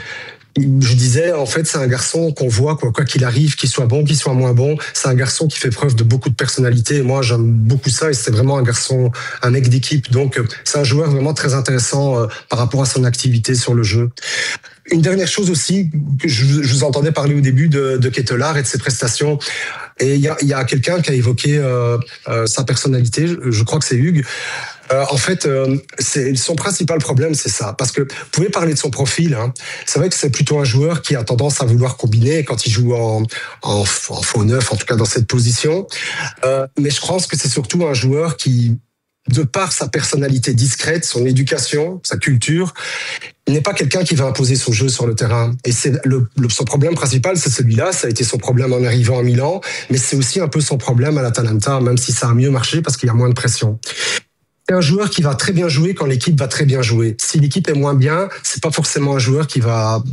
Je disais, en fait, c'est un garçon qu'on voit, quoi, quoi qu'il arrive, qu'il soit bon, qu'il soit moins bon. C'est un garçon qui fait preuve de beaucoup de personnalité. Et moi, j'aime beaucoup ça. Et c'est vraiment un garçon, un mec d'équipe. Donc, c'est un joueur vraiment très intéressant euh, par rapport à son activité sur le jeu. Une dernière chose aussi, que je, je vous entendais parler au début de, de Ketelaar et de ses prestations. Et il y a, y a quelqu'un qui a évoqué euh, euh, sa personnalité. Je, je crois que c'est Hugues. Euh, en fait, euh, c'est son principal problème, c'est ça. Parce que vous pouvez parler de son profil. Hein. C'est vrai que c'est plutôt un joueur qui a tendance à vouloir combiner quand il joue en, en, en faux neuf, en tout cas dans cette position. Euh, mais je pense que c'est surtout un joueur qui, de par sa personnalité discrète, son éducation, sa culture, il n'est pas quelqu'un qui va imposer son jeu sur le terrain. Et c'est le, le, son problème principal, c'est celui-là. Ça a été son problème en arrivant à Milan, mais c'est aussi un peu son problème à l'Atalanta, même si ça a mieux marché parce qu'il y a moins de pression. C'est un joueur qui va très bien jouer quand l'équipe va très bien jouer. Si l'équipe est moins bien, c'est pas forcément un joueur qui va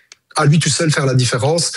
à lui tout seul faire la différence.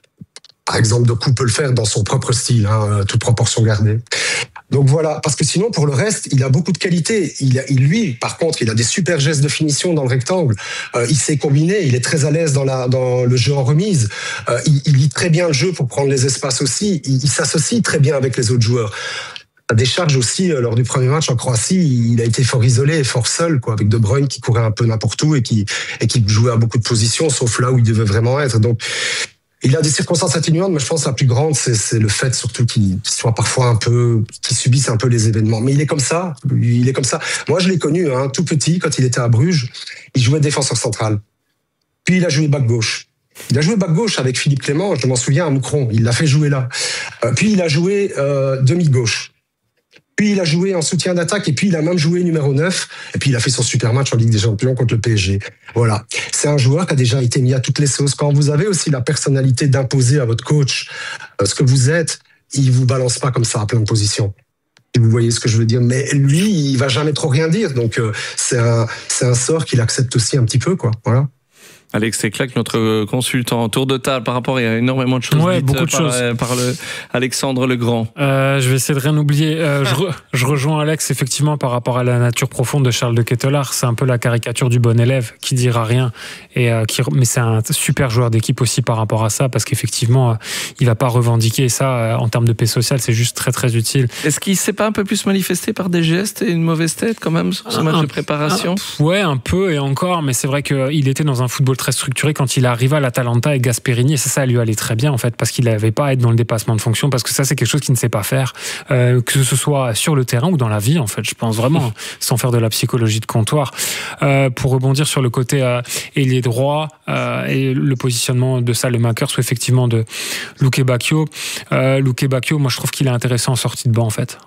Par exemple, Doku peut le faire dans son propre style, hein, toute proportion gardée. Donc voilà, parce que sinon, pour le reste, il a beaucoup de qualités. Il, a, il lui, par contre, il a des super gestes de finition dans le rectangle. Euh, il sait combiner, il est très à l'aise dans, la, dans le jeu en remise. Euh, il, il lit très bien le jeu pour prendre les espaces aussi. Il, il s'associe très bien avec les autres joueurs. À décharge aussi, euh, lors du premier match en Croatie, il a été fort isolé et fort seul, quoi, avec De Bruyne qui courait un peu n'importe où et qui, et qui jouait à beaucoup de positions, sauf là où il devait vraiment être. Donc, il a des circonstances atténuantes, mais je pense que la plus grande, c'est, c'est le fait surtout qu'il soit parfois un peu, qu'il subisse un peu les événements. Mais il est comme ça, il est comme ça. Moi, je l'ai connu, hein, tout petit, quand il était à Bruges, il jouait défenseur central. Puis il a joué back gauche. Il a joué back gauche avec Philippe Clément, je m'en souviens, à Moucron. Il l'a fait jouer là. Euh, puis il a joué euh, demi-gauche. Puis il a joué en soutien d'attaque et puis il a même joué numéro neuf. Et puis il a fait son super match en Ligue des Champions contre le P S G. Voilà. C'est un joueur qui a déjà été mis à toutes les sauces. Quand vous avez aussi la personnalité d'imposer à votre coach euh, ce que vous êtes, il vous balance pas comme ça à plein de positions. Si vous voyez ce que je veux dire. Mais lui, il va jamais trop rien dire. Donc euh, c'est un, c'est un sort qu'il accepte aussi un petit peu, quoi. Voilà. Alex Leclerc, notre consultant tour de table par rapport, il y a énormément de choses ouais, dites beaucoup de par, choses. par le Alexandre le Grand. Euh, je vais essayer de rien oublier. Euh, je, re, je rejoins Alex effectivement par rapport à la nature profonde de Charles de Ketelaar. C'est un peu la caricature du bon élève qui dira rien. Et euh, qui, mais c'est un super joueur d'équipe aussi par rapport à ça, parce qu'effectivement, euh, il va pas revendiquer ça euh, en termes de paix sociale. C'est juste très très utile. Est-ce qu'il s'est pas un peu plus manifesté par des gestes et une mauvaise tête quand même sur ce match un, de préparation? un, Ouais, un peu et encore. Mais c'est vrai qu'il était dans un football très structuré quand il arriva à l'Atalanta avec Gasperini, et ça, ça lui allait très bien en fait, parce qu'il n'avait pas à être dans le dépassement de fonction, parce que ça c'est quelque chose qu'il ne sait pas faire, euh, que ce soit sur le terrain ou dans la vie en fait, je pense vraiment, sans faire de la psychologie de comptoir. Euh, pour rebondir sur le côté euh, ailier droit euh, et le positionnement de Salemakers ou effectivement de Luque Bacchio, euh, Luque Bacchio, moi je trouve qu'il est intéressant en sortie de banc en fait.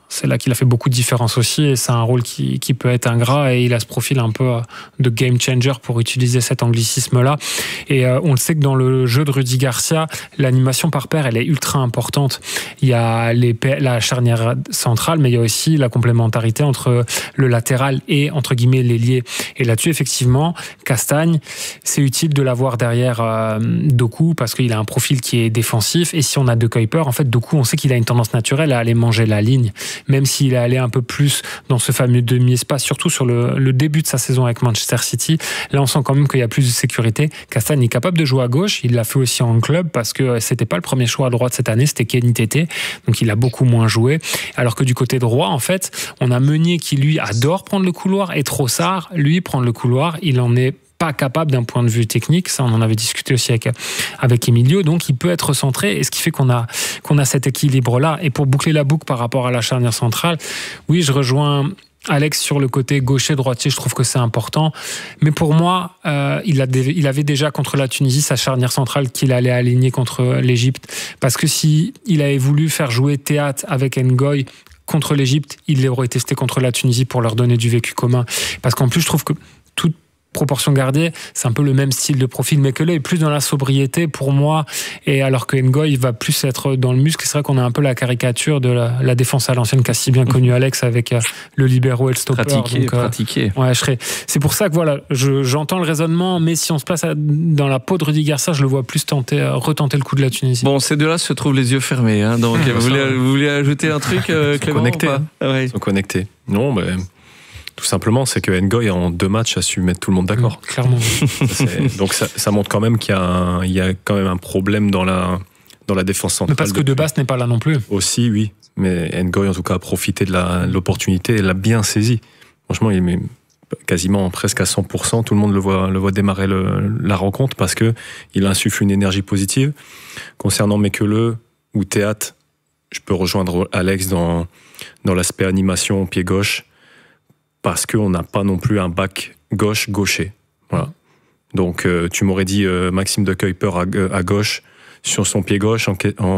c'est là qu'il a fait beaucoup de différence aussi, et c'est un rôle qui, qui peut être ingrat, et il a ce profil un peu de game changer pour utiliser cet anglicisme-là. Et euh, on le sait que dans le jeu de Rudy Garcia, l'animation par paire, elle est ultra importante. Il y a les, la charnière centrale, mais il y a aussi la complémentarité entre le latéral et, entre guillemets, l'ailier. Et là-dessus, effectivement, Castagne, c'est utile de l'avoir derrière euh, Doku, parce qu'il a un profil qui est défensif, et si on a De Kuyper, en fait, Doku, on sait qu'il a une tendance naturelle à aller manger la ligne, même s'il est allé un peu plus dans ce fameux demi-espace, surtout sur le, le début de sa saison avec Manchester City. Là, on sent quand même qu'il y a plus de sécurité. Castagne est capable de jouer à gauche, il l'a fait aussi en club, parce que c'était pas le premier choix à droite cette année, c'était Kenny Tété, donc il a beaucoup moins joué. Alors que du côté droit, en fait, on a Meunier qui, lui, adore prendre le couloir, et Trossard, lui, prendre le couloir, il en est pas capable d'un point de vue technique, ça on en avait discuté aussi avec, avec Emilio, donc il peut être centré, et ce qui fait qu'on a, qu'on a cet équilibre-là. Et pour boucler la boucle par rapport à la charnière centrale, oui, je rejoins Alex sur le côté gaucher-droitier, je trouve que c'est important, mais pour moi, euh, il, a des, il avait déjà contre la Tunisie sa charnière centrale qu'il allait aligner contre l'Égypte, parce que si il avait voulu faire jouer Théâtre avec Ngoy contre l'Égypte, il l'aurait testé contre la Tunisie pour leur donner du vécu commun, parce qu'en plus je trouve que toute proportion gardée, c'est un peu le même style de profil, mais que là est plus dans la sobriété pour moi, et alors que Ngoy va plus être dans le muscle. C'est vrai qu'on a un peu la caricature de la, la défense à l'ancienne qu'a si bien connu Alex avec euh, le libéro et le stopper. Pratiqué, donc, euh, pratiqué. Ouais, je serais... C'est pour ça que voilà, je, j'entends le raisonnement, mais si on se place à, dans la peau de Rudy Garcia, je le vois plus tenter, euh, retenter le coup de la Tunisie. Bon, ces deux-là se trouvent les yeux fermés, hein, donc vous, voulez, vous voulez ajouter un truc, euh, Clément? Ils sont connectés. Ah ouais. Ils sont connectés. Non, mais... Tout simplement, c'est que Ngoy, en deux matchs, a su mettre tout le monde d'accord. Mmh, clairement. C'est, donc ça, ça montre quand même qu'il y a, un, il y a quand même un problème dans la, dans la défense centrale. Mais parce que Debasse n'est pas là non plus. Aussi, oui. Mais Ngoy, en tout cas, a profité de, la, de l'opportunité et l'a bien saisi. Franchement, il met quasiment presque à cent pour cent. Tout le monde le voit, le voit démarrer le, la rencontre parce qu'il insuffle une énergie positive. Concernant Mekele ou Théâtre, je peux rejoindre Alex dans, dans l'aspect animation pied gauche, parce qu'on n'a pas non plus un back gauche-gaucher. Voilà. Donc, euh, tu m'aurais dit euh, Maxime De Kuyper à, à gauche, sur son pied gauche, en,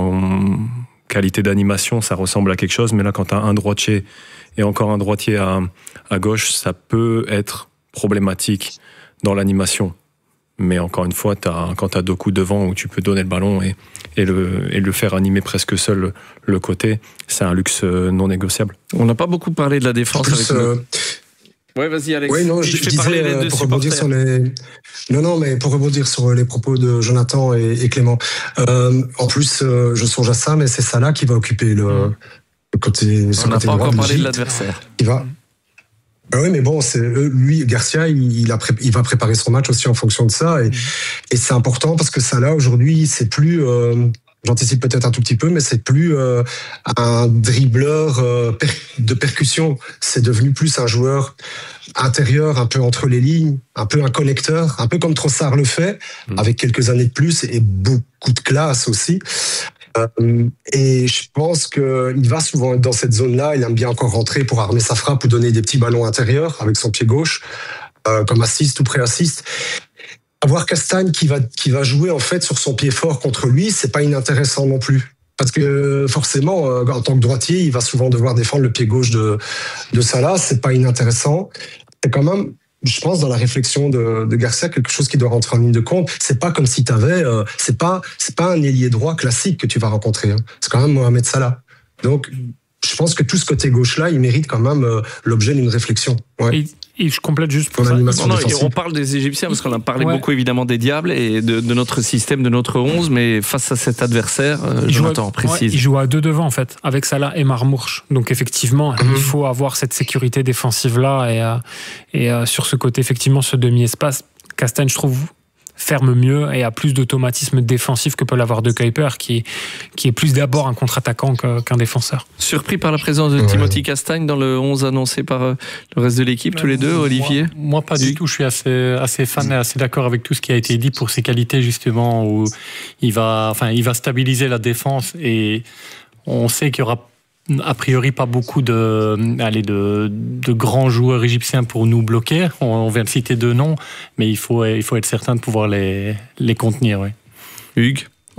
en qualité d'animation, ça ressemble à quelque chose, mais là, quand tu as un droitier et encore un droitier à, à gauche, ça peut être problématique dans l'animation. Mais encore une fois, t'as, quand tu as deux coups devant où tu peux donner le ballon et, et, le, et le faire animer presque seul le, le côté, c'est un luxe non négociable. On n'a pas beaucoup parlé de la défense plus, avec euh... le... Ouais, vas-y Alex. Oui, non, je, je disais les deux pour rebondir sur les. Non, non, mais pour rebondir sur les propos de Jonathan et, et Clément. Euh, en plus, euh, je songe à ça, mais c'est Salah qui va occuper le, mmh. le côté. On n'a pas encore parlé de l'adversaire. Il va. Ah oui, mais bon, c'est lui, Garcia, il, il, a pré, il va préparer son match aussi en fonction de ça, et, mmh. et c'est important parce que Salah aujourd'hui, c'est plus. Euh, J'anticipe peut-être un tout petit peu, mais c'est plus euh, un dribbleur euh, per- de percussion. C'est devenu plus un joueur intérieur, un peu entre les lignes, un peu un connecteur, un peu comme Trossard le fait, mmh. avec quelques années de plus et beaucoup de classe aussi. Euh, et je pense qu'il va souvent être dans cette zone-là. Il aime bien encore rentrer pour armer sa frappe ou donner des petits ballons intérieurs avec son pied gauche, euh, comme assist ou pré-assist. Avoir Castagne qui va, qui va jouer en fait sur son pied fort contre lui, c'est pas inintéressant non plus. Parce que forcément, en tant que droitier, il va souvent devoir défendre le pied gauche de, de Salah, c'est pas inintéressant. C'est quand même, je pense, dans la réflexion de, de Garcia, quelque chose qui doit rentrer en ligne de compte. C'est pas comme si t'avais, euh, c'est pas, c'est pas un ailier droit classique que tu vas rencontrer. Hein. C'est quand même Mohamed Salah. Donc, je pense que tout ce côté gauche-là, il mérite quand même euh, l'objet d'une réflexion. Ouais. Et... Et je complète juste pour ça. Non, non, on parle des Égyptiens parce qu'on a parlé ouais. beaucoup évidemment des Diables et de, de notre système, de notre onze, mais face à cet adversaire, euh, Jonathan précise. Ouais, il joue à deux devant en fait, avec Salah et Marmourch. Donc effectivement, mm-hmm. il faut avoir cette sécurité défensive là et, euh, et euh, sur ce côté effectivement ce demi-espace, Castagne je trouve ferme mieux et a plus d'automatisme défensif que peut l'avoir De Kuyper, qui, qui est plus d'abord un contre-attaquant qu'un défenseur. Surpris par la présence de ouais. Timothy Castagne dans le onze annoncé par le reste de l'équipe, tous les deux, Olivier? Moi, moi pas du tout, je suis assez, assez fan et assez d'accord avec tout ce qui a été dit pour ses qualités justement, où il va, enfin, il va stabiliser la défense et on sait qu'il y aura a priori pas beaucoup de, allez, de, de grands joueurs égyptiens pour nous bloquer. On, on vient de citer deux noms, mais il faut, il faut être certain de pouvoir les, les contenir. Oui. Hugues,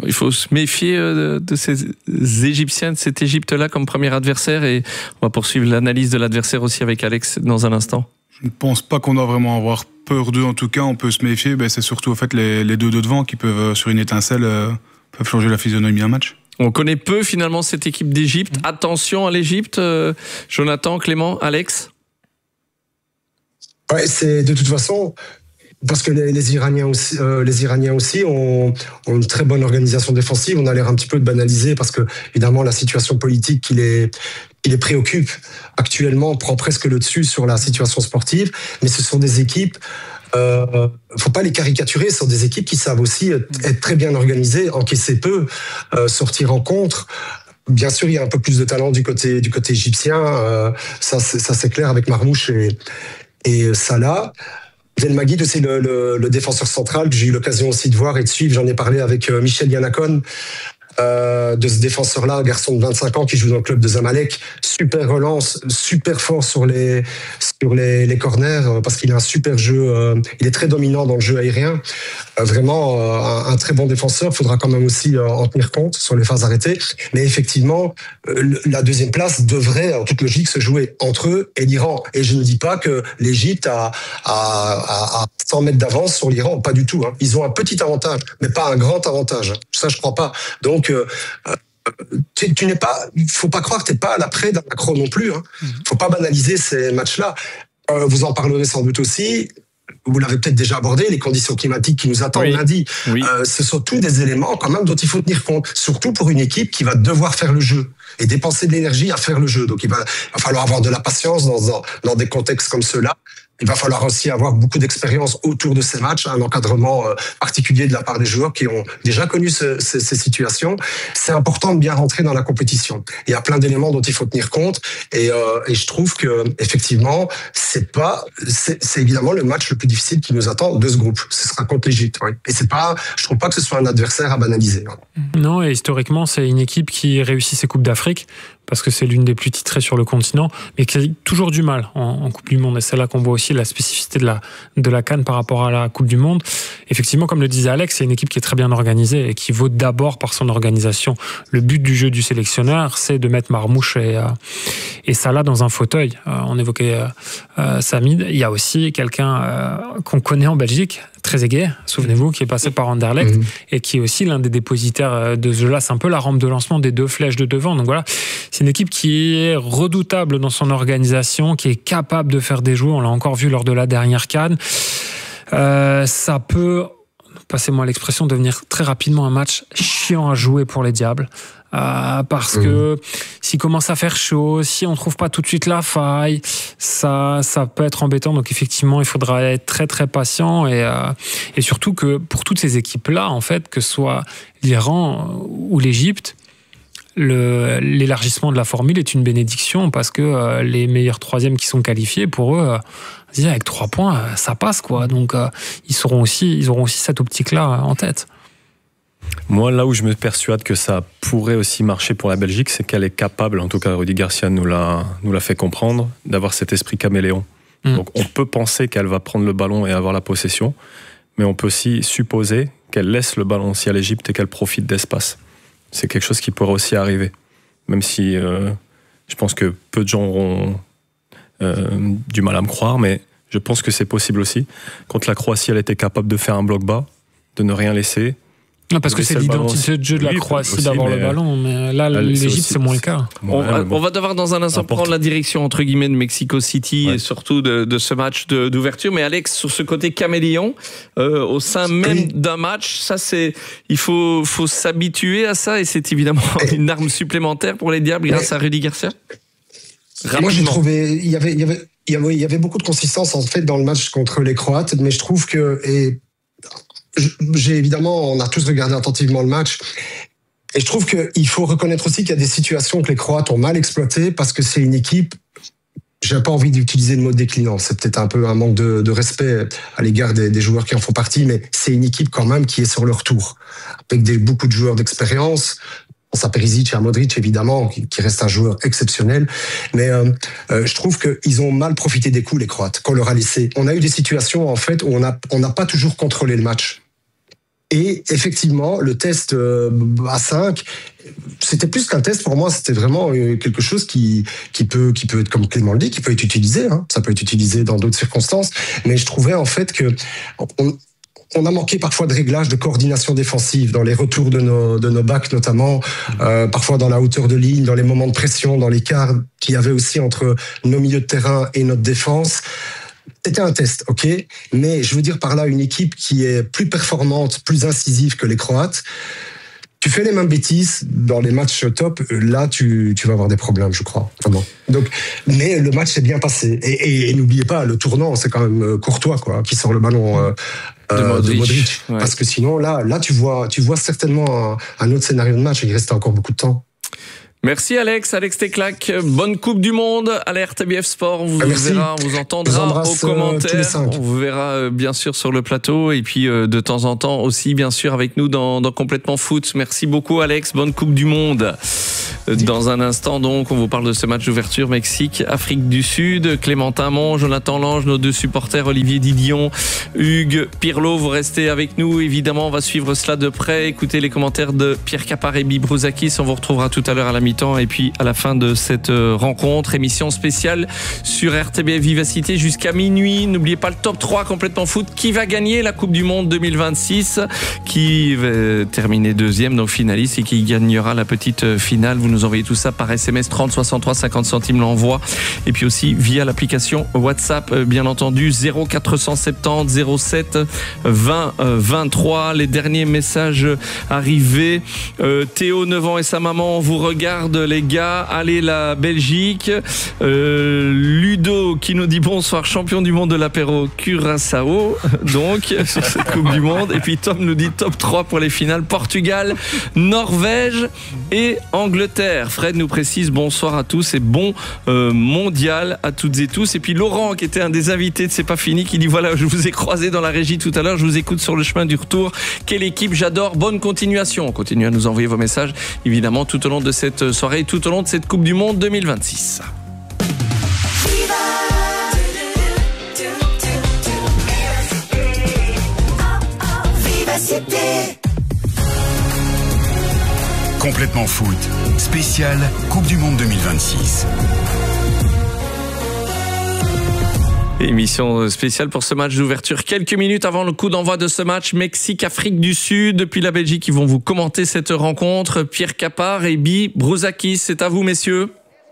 Il faut se méfier de, de ces Égyptiens, de cette Égypte-là comme premier adversaire, et on va poursuivre l'analyse de l'adversaire aussi avec Alex dans un instant. Je ne pense pas qu'on doit vraiment avoir peur d'eux, en tout cas on peut se méfier, ben, c'est surtout en fait les, les deux de devant qui peuvent, sur une étincelle, euh, peuvent changer la physionomie d'un match. On connaît peu finalement cette équipe d'Égypte. Mmh. Attention à l'Égypte, euh, Jonathan, Clément, Alex. Ouais, c'est de toute façon... Parce que les, les Iraniens aussi, euh, les Iraniens aussi ont, ont une très bonne organisation défensive. On a l'air un petit peu de banaliser parce que évidemment la situation politique qui les, qui les préoccupe actuellement prend presque le dessus sur la situation sportive. Mais ce sont des équipes. Euh, faut pas les caricaturer. Ce sont des équipes qui savent aussi être très bien organisées, encaisser peu, euh, sortir en contre. Bien sûr, il y a un peu plus de talent du côté du côté égyptien. Euh, ça, c'est, ça c'est clair avec Marmouche et, et Salah. Belmagui, c'est le, le, le défenseur central que j'ai eu l'occasion aussi de voir et de suivre. J'en ai parlé avec Michel Yanakon, euh, de ce défenseur-là, un garçon de vingt-cinq ans qui joue dans le club de Zamalek. Super relance, super fort sur les sur les, les corners parce qu'il a un super jeu. Euh, il est très dominant dans le jeu aérien. Euh, vraiment euh, un, un très bon défenseur. Il faudra quand même aussi euh, en tenir compte sur les phases arrêtées. Mais effectivement, euh, la deuxième place devrait, en toute logique, se jouer entre eux et l'Iran. Et je ne dis pas que l'Égypte a, a, a, a cent mètres d'avance sur l'Iran. Pas du tout. Hein. Ils ont un petit avantage, mais pas un grand avantage. Ça, je crois pas. Donc, euh, tu, tu n'es pas, faut pas croire que t'es pas à l'après d'un accro non plus. Hein. Faut pas banaliser ces matchs-là. Euh, vous en parlerez sans doute aussi. Vous l'avez peut-être déjà abordé, les conditions climatiques qui nous attendent oui. lundi. Oui. Euh, ce sont tous des éléments quand même dont il faut tenir compte, surtout pour une équipe qui va devoir faire le jeu et dépenser de l'énergie à faire le jeu. Donc il va, il va falloir avoir de la patience dans, dans, dans des contextes comme ceux-là. Il va falloir aussi avoir beaucoup d'expérience autour de ces matchs, un encadrement particulier de la part des joueurs qui ont déjà connu ce, ce, ces situations. C'est important de bien rentrer dans la compétition. Il y a plein d'éléments dont il faut tenir compte, et, euh, et je trouve que effectivement, c'est pas, c'est, c'est évidemment le match le plus difficile qui nous attend de ce groupe. Ce sera contre l'Égypte, oui. Et c'est pas, je trouve pas que ce soit un adversaire à banaliser. Non, et historiquement, c'est une équipe qui réussit ses coupes d'Afrique, parce que c'est l'une des plus titrées sur le continent, mais qui a toujours du mal en, en Coupe du Monde. Et c'est là qu'on voit aussi la spécificité de la, de la CAN par rapport à la Coupe du Monde. Effectivement, comme le disait Alex, c'est une équipe qui est très bien organisée et qui vaut d'abord par son organisation. Le but du jeu du sélectionneur, c'est de mettre Marmouche et, euh, et Salah dans un fauteuil. Euh, on évoquait euh, euh, Samid. Il y a aussi quelqu'un euh, qu'on connaît en Belgique, Trezeguet, souvenez-vous, qui est passé par Anderlecht mmh. et qui est aussi l'un des dépositaires de ce jeu-là. C'est un peu la rampe de lancement des deux flèches de devant. Donc voilà, c'est une équipe qui est redoutable dans son organisation, qui est capable de faire des jeux. On l'a encore vu lors de la dernière CAN. Euh, ça peut, passez-moi l'expression, devenir très rapidement un match chiant à jouer pour les Diables. Euh, parce mmh. que s'il commence à faire chaud, si on trouve pas tout de suite la faille, ça, ça peut être embêtant. Donc effectivement, il faudra être très très patient et, euh, et surtout que pour toutes ces équipes-là, en fait, que ce soit l'Iran ou l'Égypte, le, l'élargissement de la formule est une bénédiction parce que euh, les meilleurs troisièmes qui sont qualifiés, pour eux, euh, avec trois points, euh, ça passe quoi. Donc euh, ils seront aussi, ils auront aussi cette optique-là en tête. Moi, là où je me persuade que ça pourrait aussi marcher pour la Belgique, c'est qu'elle est capable, en tout cas Rudy Garcia nous l'a, nous l'a fait comprendre, d'avoir cet esprit caméléon. Mmh. Donc on peut penser qu'elle va prendre le ballon et avoir la possession, mais on peut aussi supposer qu'elle laisse le ballon aussi à l'Égypte et qu'elle profite d'espace. C'est quelque chose qui pourrait aussi arriver, même si euh, je pense que peu de gens auront euh, du mal à me croire, mais je pense que c'est possible aussi. Contre la Croatie, elle était capable de faire un bloc bas, de ne rien laisser. Non, parce que c'est l'identité de jeu de la oui, Croatie aussi, d'avoir le ballon, mais là, l'Égypte, c'est, c'est moins le cas. On va, on va devoir dans un instant prendre la direction, entre guillemets, de Mexico City ouais. et surtout de, de ce match de, d'ouverture. Mais Alex, sur ce côté caméléon, euh, au sein même oui. d'un match, ça, c'est, il faut, faut s'habituer à ça et c'est évidemment une arme supplémentaire pour les Diables grâce mais, à Rudy Garcia. Rapidement. Moi, j'ai trouvé, il y avait, il y avait, il y avait, il y avait beaucoup de consistance, en fait, dans le match contre les Croates, mais je trouve que, et, j'ai évidemment, on a tous regardé attentivement le match. Et je trouve qu'il faut reconnaître aussi qu'il y a des situations que les Croates ont mal exploitées parce que c'est une équipe, j'ai pas envie d'utiliser le mot déclinant, c'est peut-être un peu un manque de, de respect à l'égard des, des joueurs qui en font partie, mais c'est une équipe quand même qui est sur leur tour, avec des, beaucoup de joueurs d'expérience. On pense à Perisic et à Modric, évidemment, qui, qui reste un joueur exceptionnel. Mais euh, euh, je trouve qu'ils ont mal profité des coups, les Croates, qu'on leur a laissé. On a eu des situations, en fait, où on n'a on n'a pas toujours contrôlé le match. Et effectivement, le test à cinq, c'était plus qu'un test pour moi, c'était vraiment quelque chose qui, qui, peut, qui peut être, comme Clément le dit, qui peut être utilisé. Hein. Ça peut être utilisé dans d'autres circonstances. Mais je trouvais en fait que on, on a manqué parfois de réglage, de coordination défensive dans les retours de nos, de nos backs notamment, euh, parfois dans la hauteur de ligne, dans les moments de pression, dans l'écart qu'il y avait aussi entre nos milieux de terrain et notre défense. C'était un test, ok, mais je veux dire par là une équipe qui est plus performante, plus incisive que les Croates. Tu fais les mêmes bêtises dans les matchs top, là tu, tu vas avoir des problèmes, je crois, vraiment. Donc, mais le match s'est bien passé. Et, et, et n'oubliez pas, le tournant, c'est quand même Courtois, quoi, qui sort le ballon euh, de Modric. De Modric. Ouais. Parce que sinon, là, là tu vois, tu vois certainement un, un autre scénario de match. Et il reste encore beaucoup de temps. Merci Alex, Alex Teclac, bonne Coupe du Monde à la R T B F Sport, on vous Merci. verra, on vous entendra aux commentaires, on vous verra bien sûr sur le plateau et puis de temps en temps aussi bien sûr avec nous dans, dans Complètement Foot. Merci beaucoup Alex, bonne Coupe du Monde. Dans un instant donc, on vous parle de ce match d'ouverture Mexique, Afrique du Sud, Clémentin Mon, Jonathan Lange, nos deux supporters, Olivier Didion, Hugues Pirlo, vous restez avec nous, évidemment on va suivre cela de près, écoutez les commentaires de Pierre Capard et Bibi Brouzakis, on vous retrouvera tout à l'heure à la mi-temps et puis à la fin de cette rencontre, émission spéciale sur R T B F Vivacité jusqu'à minuit. N'oubliez pas le top trois Complètement Foot, qui va gagner la Coupe du Monde deux mille vingt-six, qui va terminer deuxième, donc finaliste, et qui gagnera la petite finale. Vous nous envoyez tout ça par S M S trente soixante-trois, cinquante centimes l'envoi, et puis aussi via l'application WhatsApp, bien entendu, zéro quatre cent soixante-dix zéro sept vingt vingt-trois. Les derniers messages arrivés. Euh, Théo, neuf ans, et sa maman vous regardent, les gars. Allez, la Belgique. Euh, Ludo qui nous dit bonsoir, champion du monde de l'apéro Curaçao, donc sur cette Coupe du Monde. Et puis Tom nous dit top trois pour les finales, Portugal, Norvège et Angleterre. Fred nous précise bonsoir à tous et bon euh, mondial à toutes et tous. Et puis Laurent, qui était un des invités de C'est pas fini, qui dit voilà, je vous ai croisé dans la régie tout à l'heure, je vous écoute sur le chemin du retour. Quelle équipe, j'adore, bonne continuation. Continuez à nous envoyer vos messages, évidemment, tout au long de cette soirée, tout au long de cette Coupe du Monde deux mille vingt-six. Complètement Foot, spécial Coupe du Monde deux mille vingt-six. Émission spéciale pour ce match d'ouverture. Quelques minutes avant le coup d'envoi de ce match, Mexique-Afrique du Sud. Depuis la Belgique, ils vont vous commenter cette rencontre. Pierre Capard et Bibi Brouzakis, c'est à vous, messieurs.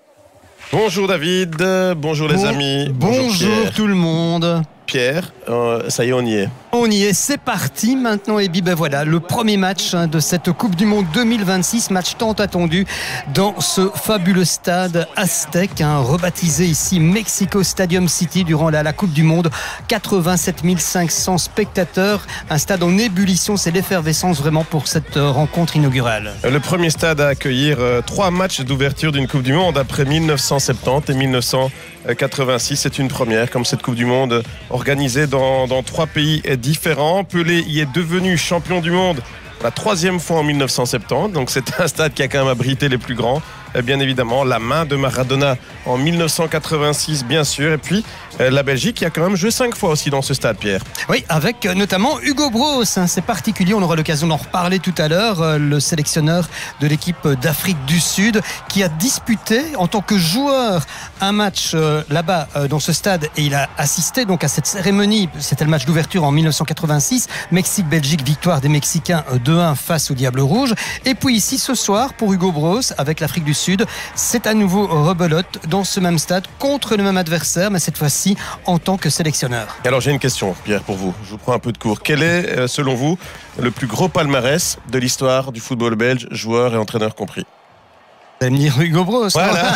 Bonjour David, bonjour les bon, amis. Bonjour, bonjour tout le monde. Pierre, euh, ça y est, on y est. On y est, c'est parti maintenant. Et bien ben voilà, le premier match de cette Coupe du Monde deux mille vingt-six, match tant attendu dans ce fabuleux stade aztèque, hein, rebaptisé ici Mexico Stadium City durant la, la Coupe du Monde. quatre-vingt-sept mille cinq cents spectateurs, un stade en ébullition, c'est l'effervescence vraiment pour cette rencontre inaugurale. Le premier stade à accueillir euh, trois matchs d'ouverture d'une Coupe du Monde après mille neuf cent soixante-dix et mille neuf cent quatre-vingt-six. C'est une première, comme cette Coupe du Monde organisée dans, dans trois pays différents. Pelé y est devenu champion du monde la troisième fois en mille neuf cent soixante-dix, donc c'est un stade qui a quand même abrité les plus grands. Bien évidemment, la main de Maradona en mille neuf cent quatre-vingt-six, bien sûr. Et puis, la Belgique qui a quand même joué cinq fois aussi dans ce stade, Pierre. Oui, avec notamment Hugo Broos. C'est particulier, on aura l'occasion d'en reparler tout à l'heure. Le sélectionneur de l'équipe d'Afrique du Sud qui a disputé en tant que joueur un match là-bas dans ce stade. Et il a assisté donc à cette cérémonie. C'était le match d'ouverture en mille neuf cent quatre-vingt-six. Mexique-Belgique, victoire des Mexicains deux un face au Diable Rouge. Et puis ici, ce soir, pour Hugo Broos, avec l'Afrique du Sud, c'est à nouveau rebelote dans ce même stade contre le même adversaire, mais cette fois-ci en tant que sélectionneur. Alors j'ai une question, Pierre, pour vous. Je vous prends un peu de cours. Quel est, selon vous, le plus gros palmarès de l'histoire du football belge, joueurs et entraîneurs compris? Vous allez me dire Hugo Broos. Voilà.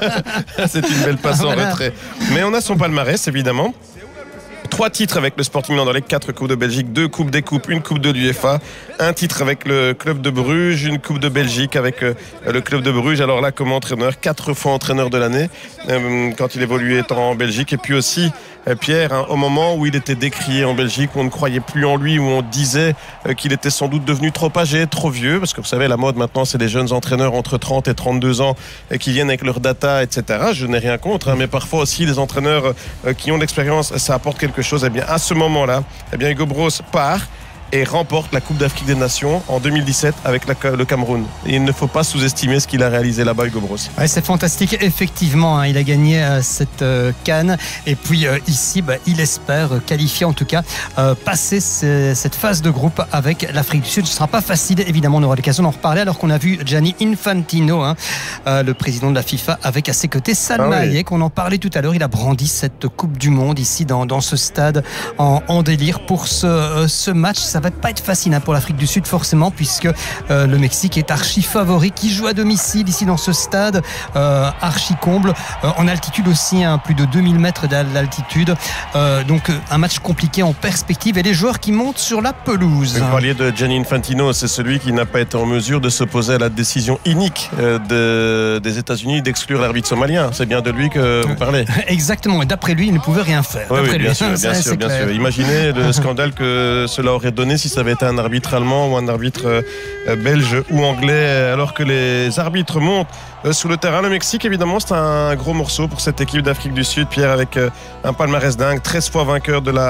C'est une belle passe en voilà. retrait. Mais on a son palmarès, évidemment. Trois titres avec le Sporting Anderlecht, quatre Coupes de Belgique, deux Coupes des Coupes, une Coupe de l'UEFA, un titre avec le Club de Bruges, une Coupe de Belgique avec le Club de Bruges. Alors là, comme entraîneur, quatre fois entraîneur de l'année euh, quand il évoluait en Belgique. Et puis aussi, euh, Pierre, hein, au moment où il était décrié en Belgique, où on ne croyait plus en lui, où on disait euh, qu'il était sans doute devenu trop âgé, trop vieux, parce que vous savez, la mode maintenant, c'est des jeunes entraîneurs entre trente et trente-deux ans euh, qui viennent avec leur data, et cetera. Je n'ai rien contre, hein, mais parfois aussi, les entraîneurs euh, qui ont de l'expérience, ça apporte quelque chose. Eh bien, à ce moment-là, eh bien, Hugo Broos part. et remporte la Coupe d'Afrique des Nations en deux mille dix-sept avec la, le Cameroun. Et il ne faut pas sous-estimer ce qu'il a réalisé là-bas, Hugo Broos. Ouais, c'est fantastique, effectivement. Hein, il a gagné euh, cette euh, CAN. Et puis euh, ici, bah, il espère euh, qualifier, en tout cas, euh, passer ce, cette phase de groupe avec l'Afrique du Sud. Ce ne sera pas facile, évidemment, on aura l'occasion d'en reparler, alors qu'on a vu Gianni Infantino, hein, euh, le président de la FIFA, avec à ses côtés Salma ah oui. Hayek. On en parlait tout à l'heure. Il a brandi cette Coupe du Monde ici dans, dans ce stade en, en délire pour ce, euh, ce match. Ça va pas être facile hein, pour l'Afrique du Sud, forcément, puisque euh, le Mexique est archi favori, qui joue à domicile ici dans ce stade euh, archi comble, euh, en altitude aussi, hein, plus de deux mille mètres d'altitude. Euh, donc un match compliqué en perspective, et les joueurs qui montent sur la pelouse. Vous parliez de Gianni Infantino, c'est celui qui n'a pas été en mesure de s'opposer à la décision inique euh, de, des États-Unis d'exclure l'arbitre somalien. C'est bien de lui que vous parlez. Exactement, et d'après lui, il ne pouvait rien faire. Oui, oui, lui. bien sûr, bien Ça, sûr, bien sûr. Imaginez le scandale que cela aurait donné si ça avait été un arbitre allemand ou un arbitre euh, belge ou anglais, alors que les arbitres montent euh, sous le terrain. Le Mexique, évidemment, c'est un gros morceau pour cette équipe d'Afrique du Sud, Pierre, avec euh, un palmarès dingue, treize fois vainqueur de la